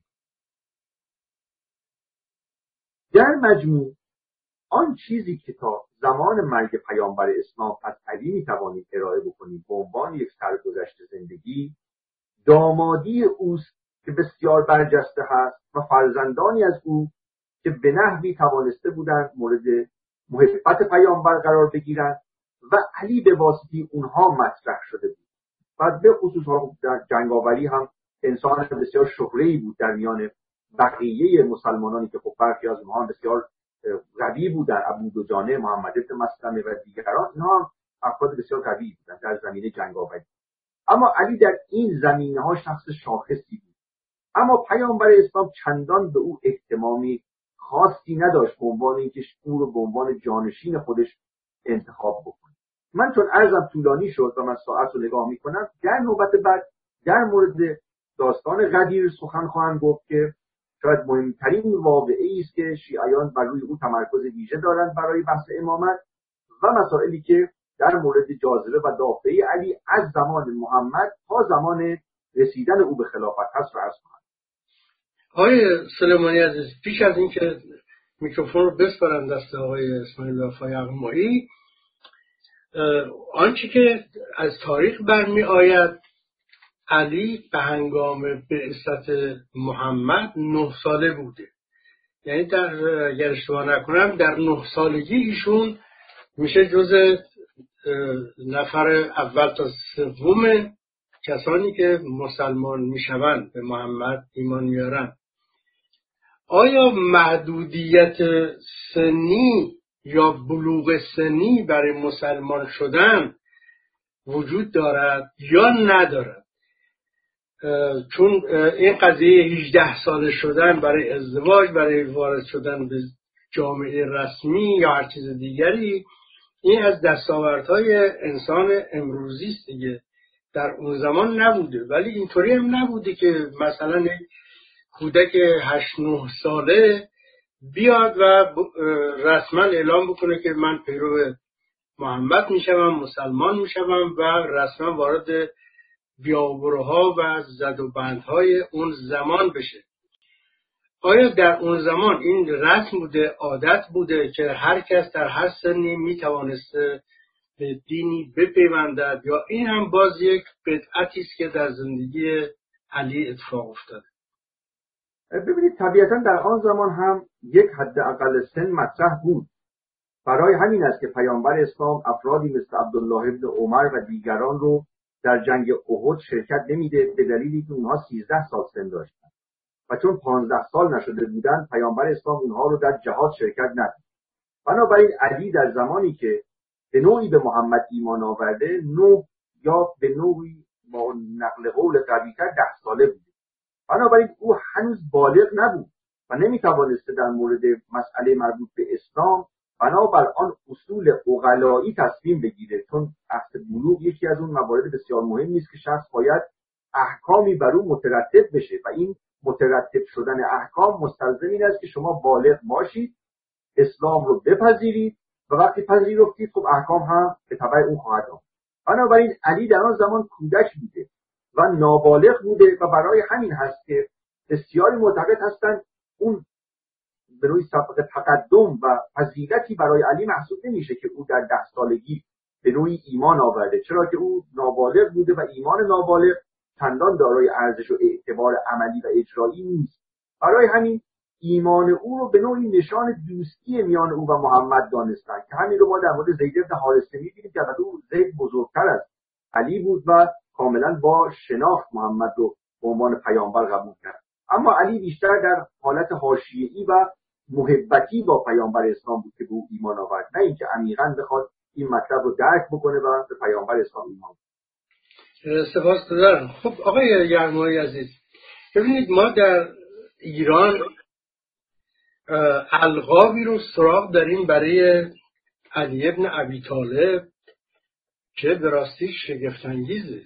در مجموع آن چیزی که تا زمان مرگ پیامبر اسلام از علی میتوانیم ارائه بکنیم به عنوان یک سرگذشت زندگی، دامادی اوست که بسیار برجسته هست و فرزندانی از او که به نحوی توانسته بودند مورد محبت پیامبر قرار بگیرند و علی به واسطه اونها مطرح شده بود. و به خصوص در جنگاوری هم انسان بسیار شهره‌ای بود در میان بقیه مسلمانانی که خب برخی از اونها بسیار قوی بودن، ابو دجانه، محمد بن مسلمه و دیگران، اینها هم افراد بسیار قوی بودن در زمینه جنگاوری. اما علی در این زمینه‌ها شخص شاخصی بود. اما پیامبر اسلام چندان به او اهتمامی خاصی نداشت به عنوان اینکه او رو به عنوان جانشین خودش انتخاب بکنه. من چون عرضم طولانی شد و من ساعت رو نگاه میکنم، در نوبت بعد در مورد داستان غدیر سخن خواهم گفت که شاید مهمترین واقعه‌ای است که شیعیان بر روی او تمرکز ویژه دارند برای بحث امامت و مسائلی که در مورد جاذبه و دافعه علی از زمان محمد تا زمان رسیدن او به خلافت هست رو عرض خواهم. آقای سلیمانی عزیز، پیش از اینکه میکروفون رو بسپارم دست آقای اسماعیل وفای اقمایی، آنچه که از تاریخ برمی آید، علی به هنگام بعثت محمد 9 ساله بوده. یعنی اگر اشتباه نکنم در 9 سالگی ایشون میشه جز نفر اول تا سوم کسانی که مسلمان میشوند به محمد ایمان میارن. آیا محدودیت سنی یا بلوغ سنی برای مسلمان شدن وجود دارد یا ندارد؟ چون این قضیه 18 ساله شدن برای ازدواج، برای وارد شدن به جامعه رسمی یا هر چیز دیگری، این از دستاوردهای انسان امروزی است دیگه. در اون زمان نبوده، ولی اینطوری هم نبوده که مثلا یک کودک 8-9 ساله بیاد و رسما اعلام بکنه که من پیرو محمد میشم، مسلمان میشم و رسما وارد بیابروها و زد و بندهای اون زمان بشه. آیا در اون زمان این رسم بوده، عادت بوده که هر کس در هر سنی میتوانسته به دینی بپیوندد، یا این هم باز یک بدعتی است که در زندگی علی اتفاق افتاده؟ ببینید طبیعتا در آن زمان هم یک حد اقل سن مطرح بود. برای همین است که پیامبر اسلام افرادی مثل عبدالله ابن عمر و دیگران رو در جنگ احد شرکت نمیده، به دلیلی که اونها 13 سال سن داشتن و چون 15 سال نشده بودن پیامبر اسلام اونها رو در جهاد شرکت نداد. بنابراین علی در زمانی که به نوعی به محمد ایمان آورده، یا به نوعی با نقل قول قوی‌تر 10 ساله بود. بنابراین او هنوز بالغ نبود و نمیتوانسته در مورد مسئله مربوط به اسلام بنابر آن اصول عقلایی تصمیم بگیره، چون بحث بلوغ یکی از اون موارد بسیار مهمی است که شخص باید احکامی بر او مترتب بشه و این مترتب شدن احکام مستلزم این است که شما بالغ باشید، اسلام رو بپذیرید و وقتی پذیرفتید خب احکام هم به تبع اون خواهد آمد. بنابراین علی در آن زمان کودک بوده و نابالغ بوده و برای همین هست که بسیاری معتقد هستند اون به نوعی سابقه تقدم و فضیلتی برای علی محسوب نمیشه که او در 10 سالگی به نوعی ایمان آورده، چرا که او نابالغ بوده و ایمان نابالغ چندان دارای ارزش و اعتبار عملی و اجرایی نیست. برای همین ایمان او رو به نوعی نشان دوستی میان او و محمد دانستن که همین رو ما در مورد زید بن حارثه می‌بینیم که البته او زید بزرگتر از علی بود و کاملا با شناخت محمد رو به عنوان پیامبر قبول کرد، اما علی بیشتر در حالت حاشیه‌ای و محبتی با پیامبر اسلام بود که به او ایمان آورد، نه اینکه عمیقاً بخواد این مطلب رو درک بکنه و به پیامبر اسلام ایمان آورد. سپاسگزارم. خب آقای یغمایی عزیز، ببینید ما در ایران القابی رو سراغ داریم برای علی ابن ابی طالب که به راستی شگفت انگیزه.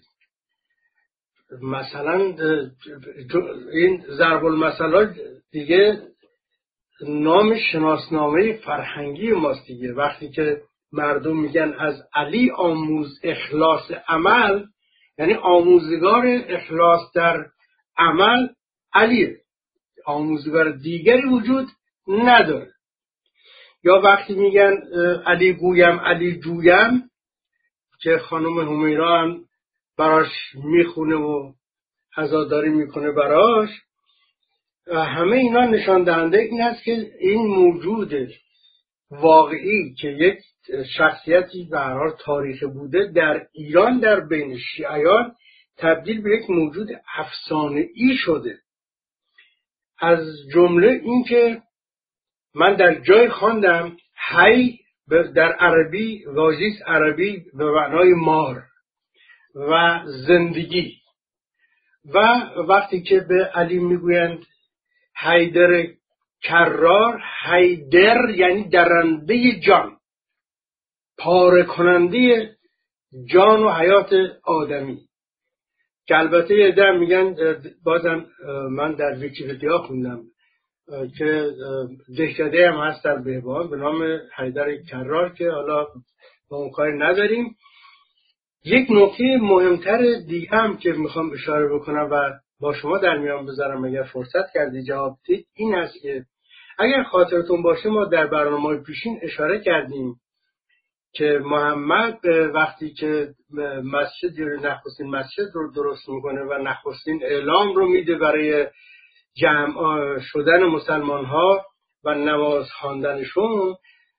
مثلا این ضرب المثل دیگه نام شناسنامه فرهنگی ماست دیگه. وقتی که مردم میگن از علی آموز اخلاص عمل، یعنی آموزگار اخلاص در عمل علیه، آموزگار دیگری وجود نداره. یا وقتی میگن علی گویم علی جویم که خانم همیرا هم براش میخونه و عزاداری میکنه براش، همه اینا نشان دهنده این است که این موجود واقعی که یک شخصیتی به هر حال تاریخی بوده در ایران در بین شیعیان تبدیل به یک موجود افسانه‌ای شده. از جمله این که من در جای خواندم حی در عربی واژه عربی به معنای مار و زندگی، و وقتی که به علی میگویند حیدر کرار، حیدر یعنی درنده جان، پاره کننده جان و حیات آدمی، که البته یه در میگن، بازم من در ویکی‌پدیا خوندم که دهکده هم هست در بهبهان به نام حیدر کرار که حالا با اون کاری نداریم. یک نکته مهمتر دیگه هم که میخوام اشاره بکنم و با شما در میان بذارم اگر فرصت کردی جواب بدید، این است که اگر خاطرتون باشه ما در برنامه‌های پیشین اشاره کردیم که محمد وقتی که نخستین مسجد رو درست میکنه و نخستین اعلام رو میده برای جمع شدن مسلمان ها و نماز خواندنشون،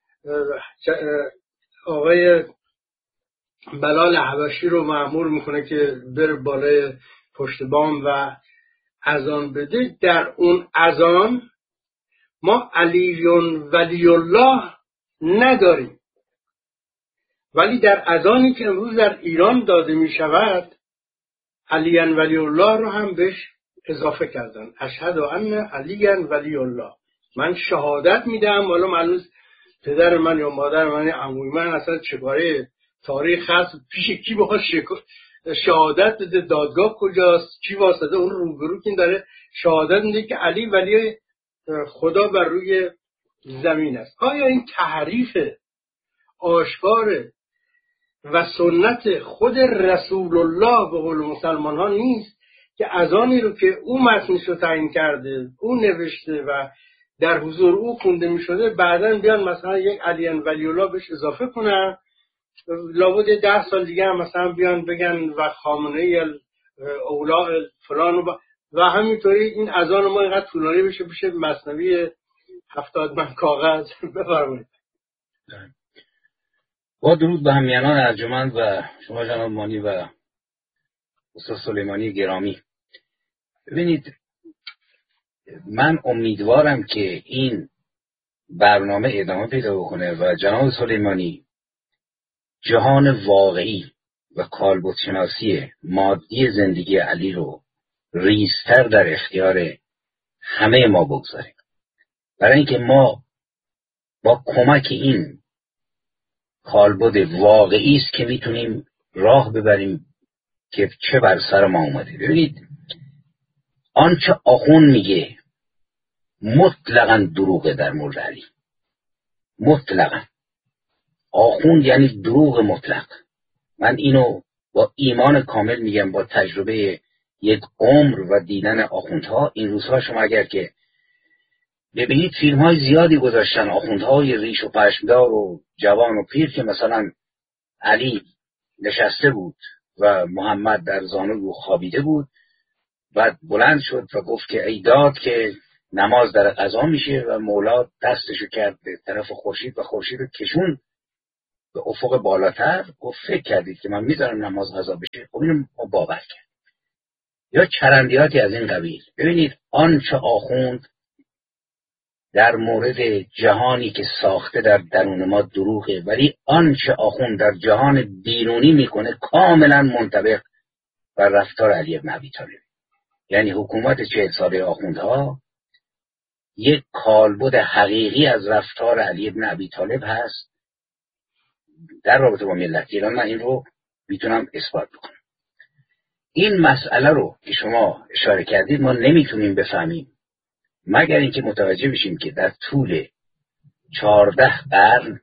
آقای بلال حبشی رو مأمور میکنه که بره بالای پشت بام و اذان بده. در اون اذان ما علی ولی الله نداریم، ولی در اذانی که امروز در ایران داده می شود علی ولی الله رو هم بهش اضافه کردن. اشهد ان علی ولی الله، من شهادت میدم. حالا معلوم پدر من یا مادر من یا عموی من اصلا چگونه تاریخ هست، پیش کی باید شهادت بده، دادگاه کجاست، کی واسطه اون روبرو که داره شهادت میده که علی ولی خدا بر روی زمین است. آیا این تحریف آشکار و سنت خود رسول الله به قول مسلمان ها نیست که اذانی رو که او متنش رو تعیین کرده، او نوشته و در حضور او خونده می شده، بعداً بیان مثلا یک علی ولی الله بهش اضافه کنن، لابد 10 سال دیگه هم مثلا بیان بگن و خامنه اولا فلان و همینطوری این اذان ما اینقدر طولانی بشه مثنوی 70 من کاغذ. بفرمایید. با درود به همیهنان ارجمند و شما جناب مانی و استاد سلیمانی گرامی. ببینید، من امیدوارم که این برنامه ادامه پیدا بکنه و جناب سلیمانی جهان واقعی و کالبدشناسی مادی زندگی علی رو ریزتر در اختیار همه ما بگذاریم، برای اینکه ما با کمک این کالبد واقعی است که میتونیم راه ببریم که چه بر سر ما اومده. ببینید، آنچه آخوند میگه مطلقاً دروغه در مورد علی. مطلقاً آخوند یعنی دروغ مطلق. من اینو با ایمان کامل میگم، با تجربه یک عمر و دیدن آخوندها. این روزها شما اگر که ببینید فیلم های زیادی گذاشتن، آخوندهای ریش و پشمدار و جوان و پیر که مثلا علی نشسته بود و محمد در زانوی او خوابیده بود، بعد بلند شد و گفت که ای داد که نماز در قضا میشه و مولا دستشو کرد به طرف خورشید و خورشید رو کشون به افق بالاتر. گفت فکر کردید که من میذارم نماز قضا بشه؟ خب اینو ما باور کرد. یا چرندیاتی از این قبیل. ببینید آنچه آخوند در مورد جهانی که ساخته در درون ما دروغه، ولی آنچه آخوند در جهان بیرونی میکنه کاملا منطبق بر رفتار علی بن ابی طالب. یعنی حکومت 40 ساله آخوندها یک کالبد حقیقی از رفتار علی بن ابی طالب هست در رابطه با ملت ایران. من این رو میتونم اثبات بکنم. این مسئله رو که شما اشاره کردید ما نمیتونیم بفهمیم مگر اینکه متوجه بشیم که در طول 14 قرن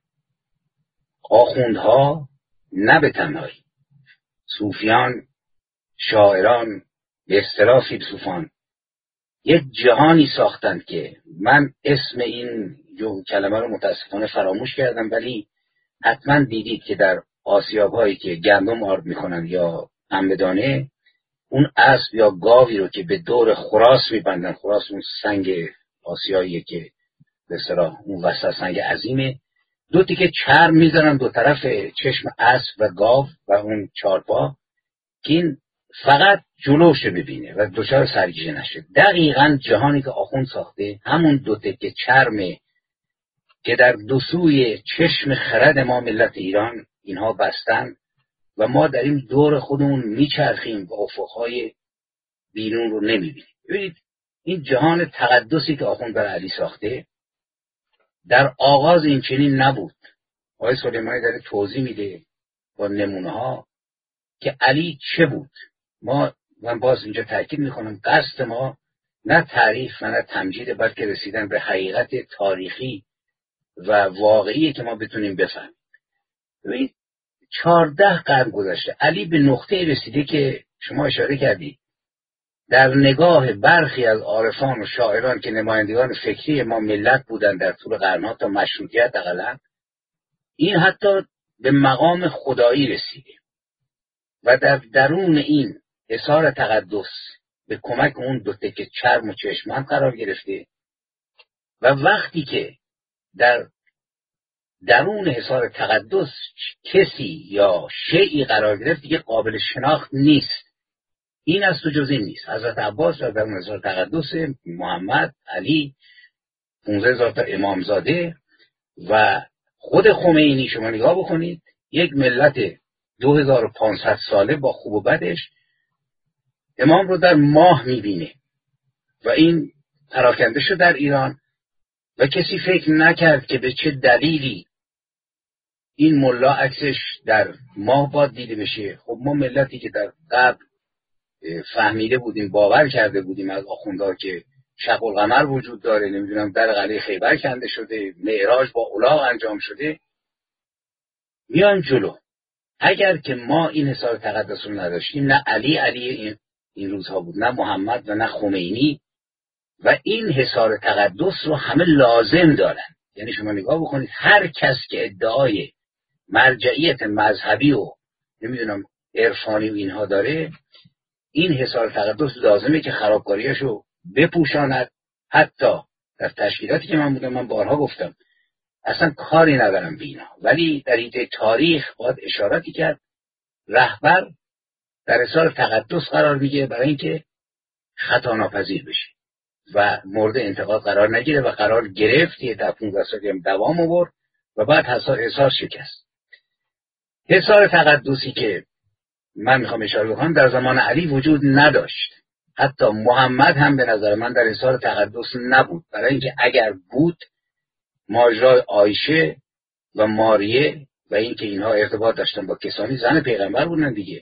آخوندها نه به تنهایی صوفیان، شاعران، به اصطلاح فیلسوفان یک جهانی ساختند که من اسم این کلمه رو متاسفانه فراموش کردم، ولی حتما دیدید که در آسیاب‌هایی که گندم آرد میکنن یا انبه‌دانه، اون اسب یا گاوی رو که به دور خراس میبندن، خراس اون سنگ آسیاییه که به اصطلاح اون وسط سنگ عظیمه، دو تیکه چرم میذارن دو طرف چشم اسب و گاو و اون چارپا که این فقط جلوش ببینه و دچار سرگیجه نشه. دقیقاً جهانی که آخوند ساخته همون دو تیکه چرمه که در دو سوی چشم خرد ما ملت ایران اینها بستن و ما در این دور خودمون میچرخیم و افقهای بیرون رو نمیبینیم. ببینید این جهان تقدسی که آخوند بر علی ساخته در آغاز این چنین نبود. آقای سلیمانی داره توضیح میده با نمونه ها که علی چه بود. من باز اینجا تاکید میکنم قصد ما نه تعریف و نه تمجید، بلکه رسیدن به حقیقت تاریخی و واقعی که ما بتونیم بفهمیم. ببینید 14 قرن گذشته علی به نقطه رسیده که شما اشاره کردید در نگاه برخی از عارفان و شاعران که نمایندگان فکری ما ملت بودن در طول قرنها تا مشروطیت اقلا، این حتی به مقام خدایی رسیده و در درون این اظهار تقدس به کمک اون دو تکه چرم و چشمند قرار گرفته و وقتی که در درون حصار تقدس کسی یا شیئی قرار گرفت دیگه قابل شناخت نیست. این از تو جز این نیست. حضرت عباس در درون حصار تقدس، محمد، علی، 15,000 تا امامزاده و خود خمینی، شما نگاه بکنید یک ملت 2500 ساله با خوب و بدش امام رو در ماه میبینه و این پراکنده شد در ایران و کسی فکر نکرد که به چه دلیلی این ملا عکسش در ماه باید دیده بشه. خب ما ملتی که در قبل فهمیده بودیم، باور کرده بودیم از آخوندها که شق القمر وجود داره، نمیدونم در قلعه خیبر کنده شده، معراج با الاغ انجام شده، میان جلو. اگر که ما این حساب تقدس رو نداشتیم، نه علی این روزها بود، نه محمد و نه خمینی، و این حصار تقدس رو همه لازم دارن. یعنی شما نگاه بکنید هر کس که ادعای مرجعیت مذهبی و نمیدونم عرفانی و اینها داره، این حصار تقدس لازمه که خرابکاریاشو بپوشاند. حتی در تشکیلاتی که من بودم من بارها گفتم اصلا کاری ندارم بینا، ولی در ایده تاریخ باید اشاراتی کرد. رهبر در حصار تقدس قرار میگیره برای اینکه خطا ناپذیر بشه و مورد انتقاد قرار نگیره و قرار گرفت که در 15 سالی هم دوام آورد و بعد حصار شکست. حصار تقدسی که من میخوام اشاره بکنم در زمان علی وجود نداشت. حتی محمد هم به نظر من در حصار تقدس نبود، برای اینکه اگر بود ماجرای عایشه و ماریه و اینکه اینها ارتباط داشتن با کسانی زن پیغمبر بودن دیگه،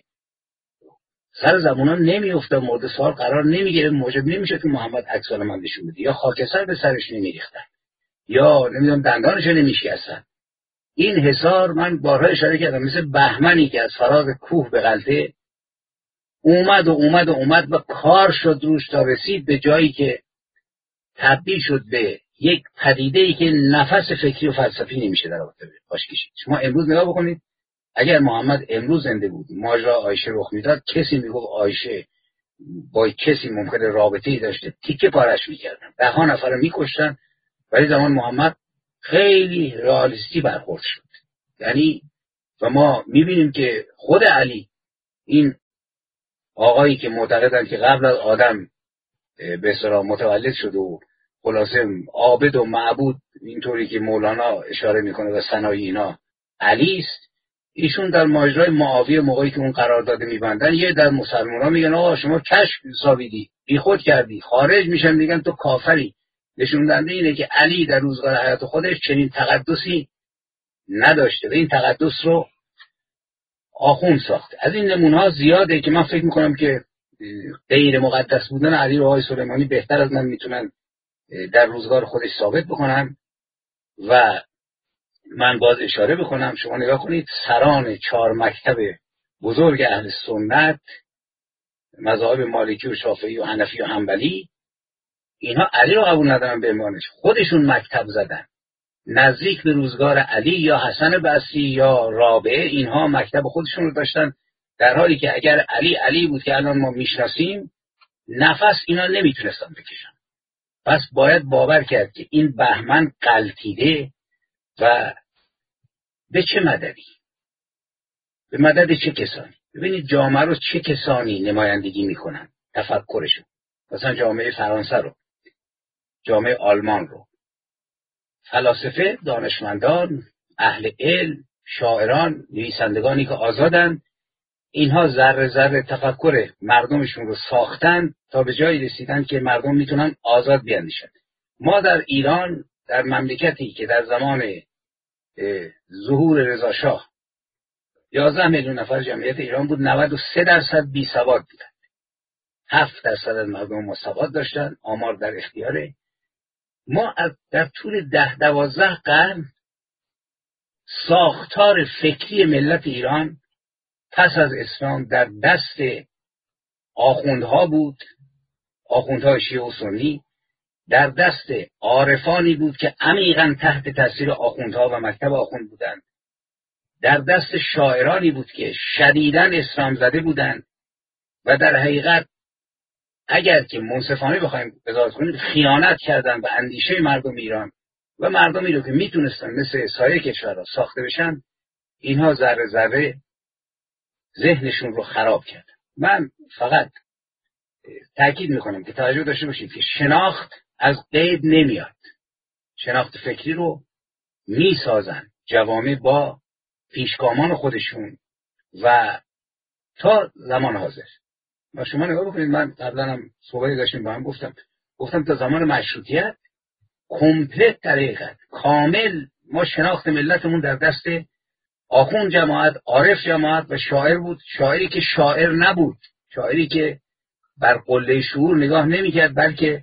سر زبونا نمیافتاد، مورد سوال قرار نمیگیره، موجب نمیشه که محمد عکس العمل نشون بده، یا خاکستر به سرش نمیریختن یا نمیدونم دندانش نمیشکستن. این حصار من بارها اشاره کردم مثل بهمنی که از فراز کوه به غلطه اومد و کار شد روش تا رسید به جایی که تبدیل شد به یک پدیده‌ای که نفس فکری و فلسفی نمیشه در رابطه باش کشید. شما امروز نگاه بکنید، اگر محمد امروز زنده بود، ماجرا عایشه رخ میداد، کسی میگفت عایشه با کسی ممکنه رابطه‌ای داشته تیکه پارش میکردن، 10 نفر رو میکشتن. ولی زمان محمد خیلی رئالیستی برخورد شد. یعنی و ما میبینیم که خود علی، این آقایی که معتقدن که قبل از آدم به اصطلاح متولد شده و خلاصه عابد و معبود، اینطوری که مولانا اشاره میکنه و ثنای اینا علی است، ایشون در ماجرای معاویه موقعی که اون قرارداد میبندن، یه در مسلمان‌ها میگن آقا شما کشف حسابیدی، بیخود کردی، خارج میشن میگن تو کافری. نشون دهنده اینه که علی در روزگار حیات خودش چنین تقدسی نداشته و این تقدس رو آخوند ساخت. از این نمونه ها زیاده که من فکر میکنم که غیر مقدس بودن علی رو آقای سلیمانی بهتر از من میتونن در روزگار خودش ثابت بکنن. و من باز اشاره بکنم، شما نگاه کنید سران 4 مکتب بزرگ اهل سنت، مذاهب مالکی و شافعی و حنفی و حنبلی، اینها علی رو قبول ندارن به عنوانش، خودشون مکتب زدن نزدیک به روزگار علی، یا حسن بصری یا رابعه، اینها مکتب خودشون رو داشتن، در حالی که اگر علی بود که الان ما میشناسیم، نفس اینا نمیتونستن بکشن. پس باید باور کرد که این بهمن غلطیده و به چه مددی؟ به مدد چه کسانی؟ ببینید جامعه رو چه کسانی نمایندگی میکنن، تفکرشون. مثلا جامعه فرانسه رو، جامعه آلمان رو، فلاسفه، دانشمندان، اهل علم، شاعران، نویسندگانی که آزادن، اینها ذره ذره تفکر مردمشون رو ساختن تا به جایی رسیدن که مردم میتونن آزاد بیاندیشن. ما در ایران، در مملکتی که در زمان ظهور رضا شاه 11 میلیون نفر جمعیت ایران بود، 93% بی سواد بودن، 7% از مردم مساوات داشتن. آمار در اختیاره ما. در طول 10-12 قرن ساختار فکری ملت ایران پس از اسلام در دست آخوندها بود، آخوندهای شیعه و سنی، در دست عارفانی بود که عمیقاً تحت تاثیر آخوندها و مکتب آخوند بودند، در دست شاعرانی بود که شدیداً اسلام زده بودند و در حقیقت اگر که منصفانه بخوایم قضاوت کنیم خیانت کردن به اندیشه مردم ایران و مردمی رو که میتونستن مثل سایر کشورها ساخته بشن، اینها ذره ذره ذهنشون رو خراب کردن. من فقط تاکید میکنم که توجه داشته باشید که شناخت از غیب نمیاد، شناخت فکری رو میسازن جوامع با پیشگامان خودشون و تا زمان حاضر. و شما نگاه بکنید، من قبلا هم صحبتی داشتیم با هم، گفتم تا زمان مشروطیت کمپلت در حقیقت کامل ما شناخت ملتمون در دست آخوند جماعت، عارف جماعت و شاعر بود. شاعری که شاعر نبود، شاعری که بر قله شعور نگاه نمی‌کرد بلکه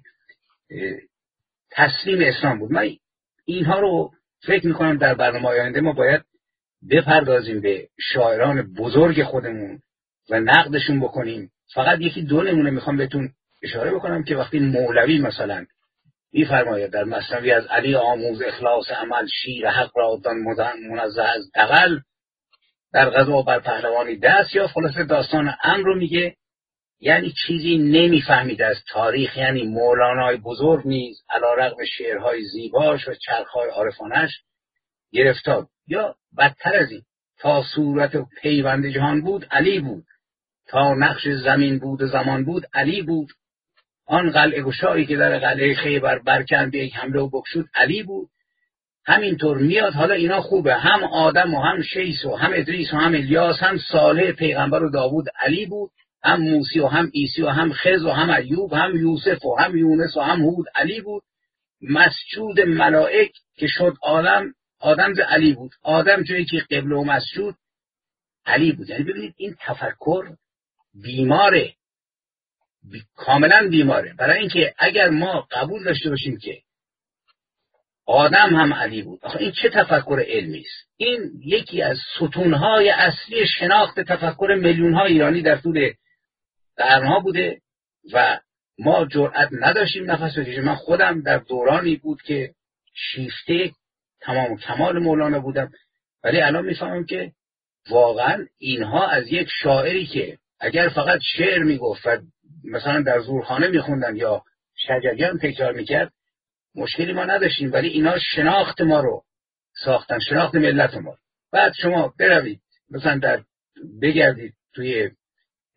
تسلیم اسلام بود. من اینها رو فکر می‌کنم در برنامه آینده ما باید بپردازیم به شاعران بزرگ خودمون و نقدشون بکنیم. فقط 1-2 نمونه میخوام بهتون اشاره بکنم که وقتی مولوی مثلا میفرماید در مثنوی از علی آموز اخلاص عمل، شیر حق را دان منزه از دغل، در غزا بر پهلوانی دست، یا خلاصه داستان امر رو میگه، یعنی چیزی نمیفهمید از تاریخ. یعنی مولانای بزرگ نیز علیرغم شعرهای زیباش و چرخهای عارفانش گرفتار. یا بدتر از این، تا صورت و پیوند جهان بود علی بود، تا نقش زمین بود و زمان بود علی بود، آن قلعه گشایی که در قلعه خیبر برکند به یک حمله و بکشود علی بود. همینطور میاد. حالا اینا خوبه، هم آدم و هم شیس و هم ادریس و هم الیاس، هم صالح پیغمبر و داوود علی بود، هم موسی و هم عیسی و هم خضر و هم ایوب، هم یوسف و هم یونس و هم هود علی بود. مسجود ملائک که شد آدم ز علی بود، آدم جایی که قبله و مسجود علی بود. یعنی ببینید این تفکر بیماره، کاملا بیماره. برای اینکه اگر ما قبول داشته باشیم که آدم هم علی بود، آخه این چه تفکر علمی است؟ این یکی از ستونهای اصلی شناخت تفکر میلیون‌ها ایرانی در طول قرن‌ها بوده و ما جرأت نداشتیم نفس بکشیم. من خودم در دورانی بود که شیفته تمام کمال مولانا بودم، ولی الان میفهمم که واقعا اینها از یک شاعری که اگر فقط شعر میگفت و مثلا در زورخانه میخوندن یا شجریان تکرار میکرد مشکلی ما نداشتیم، ولی اینا شناخت ما رو ساختن، شناخت ملت ما. بعد شما بروید مثلا بگردید توی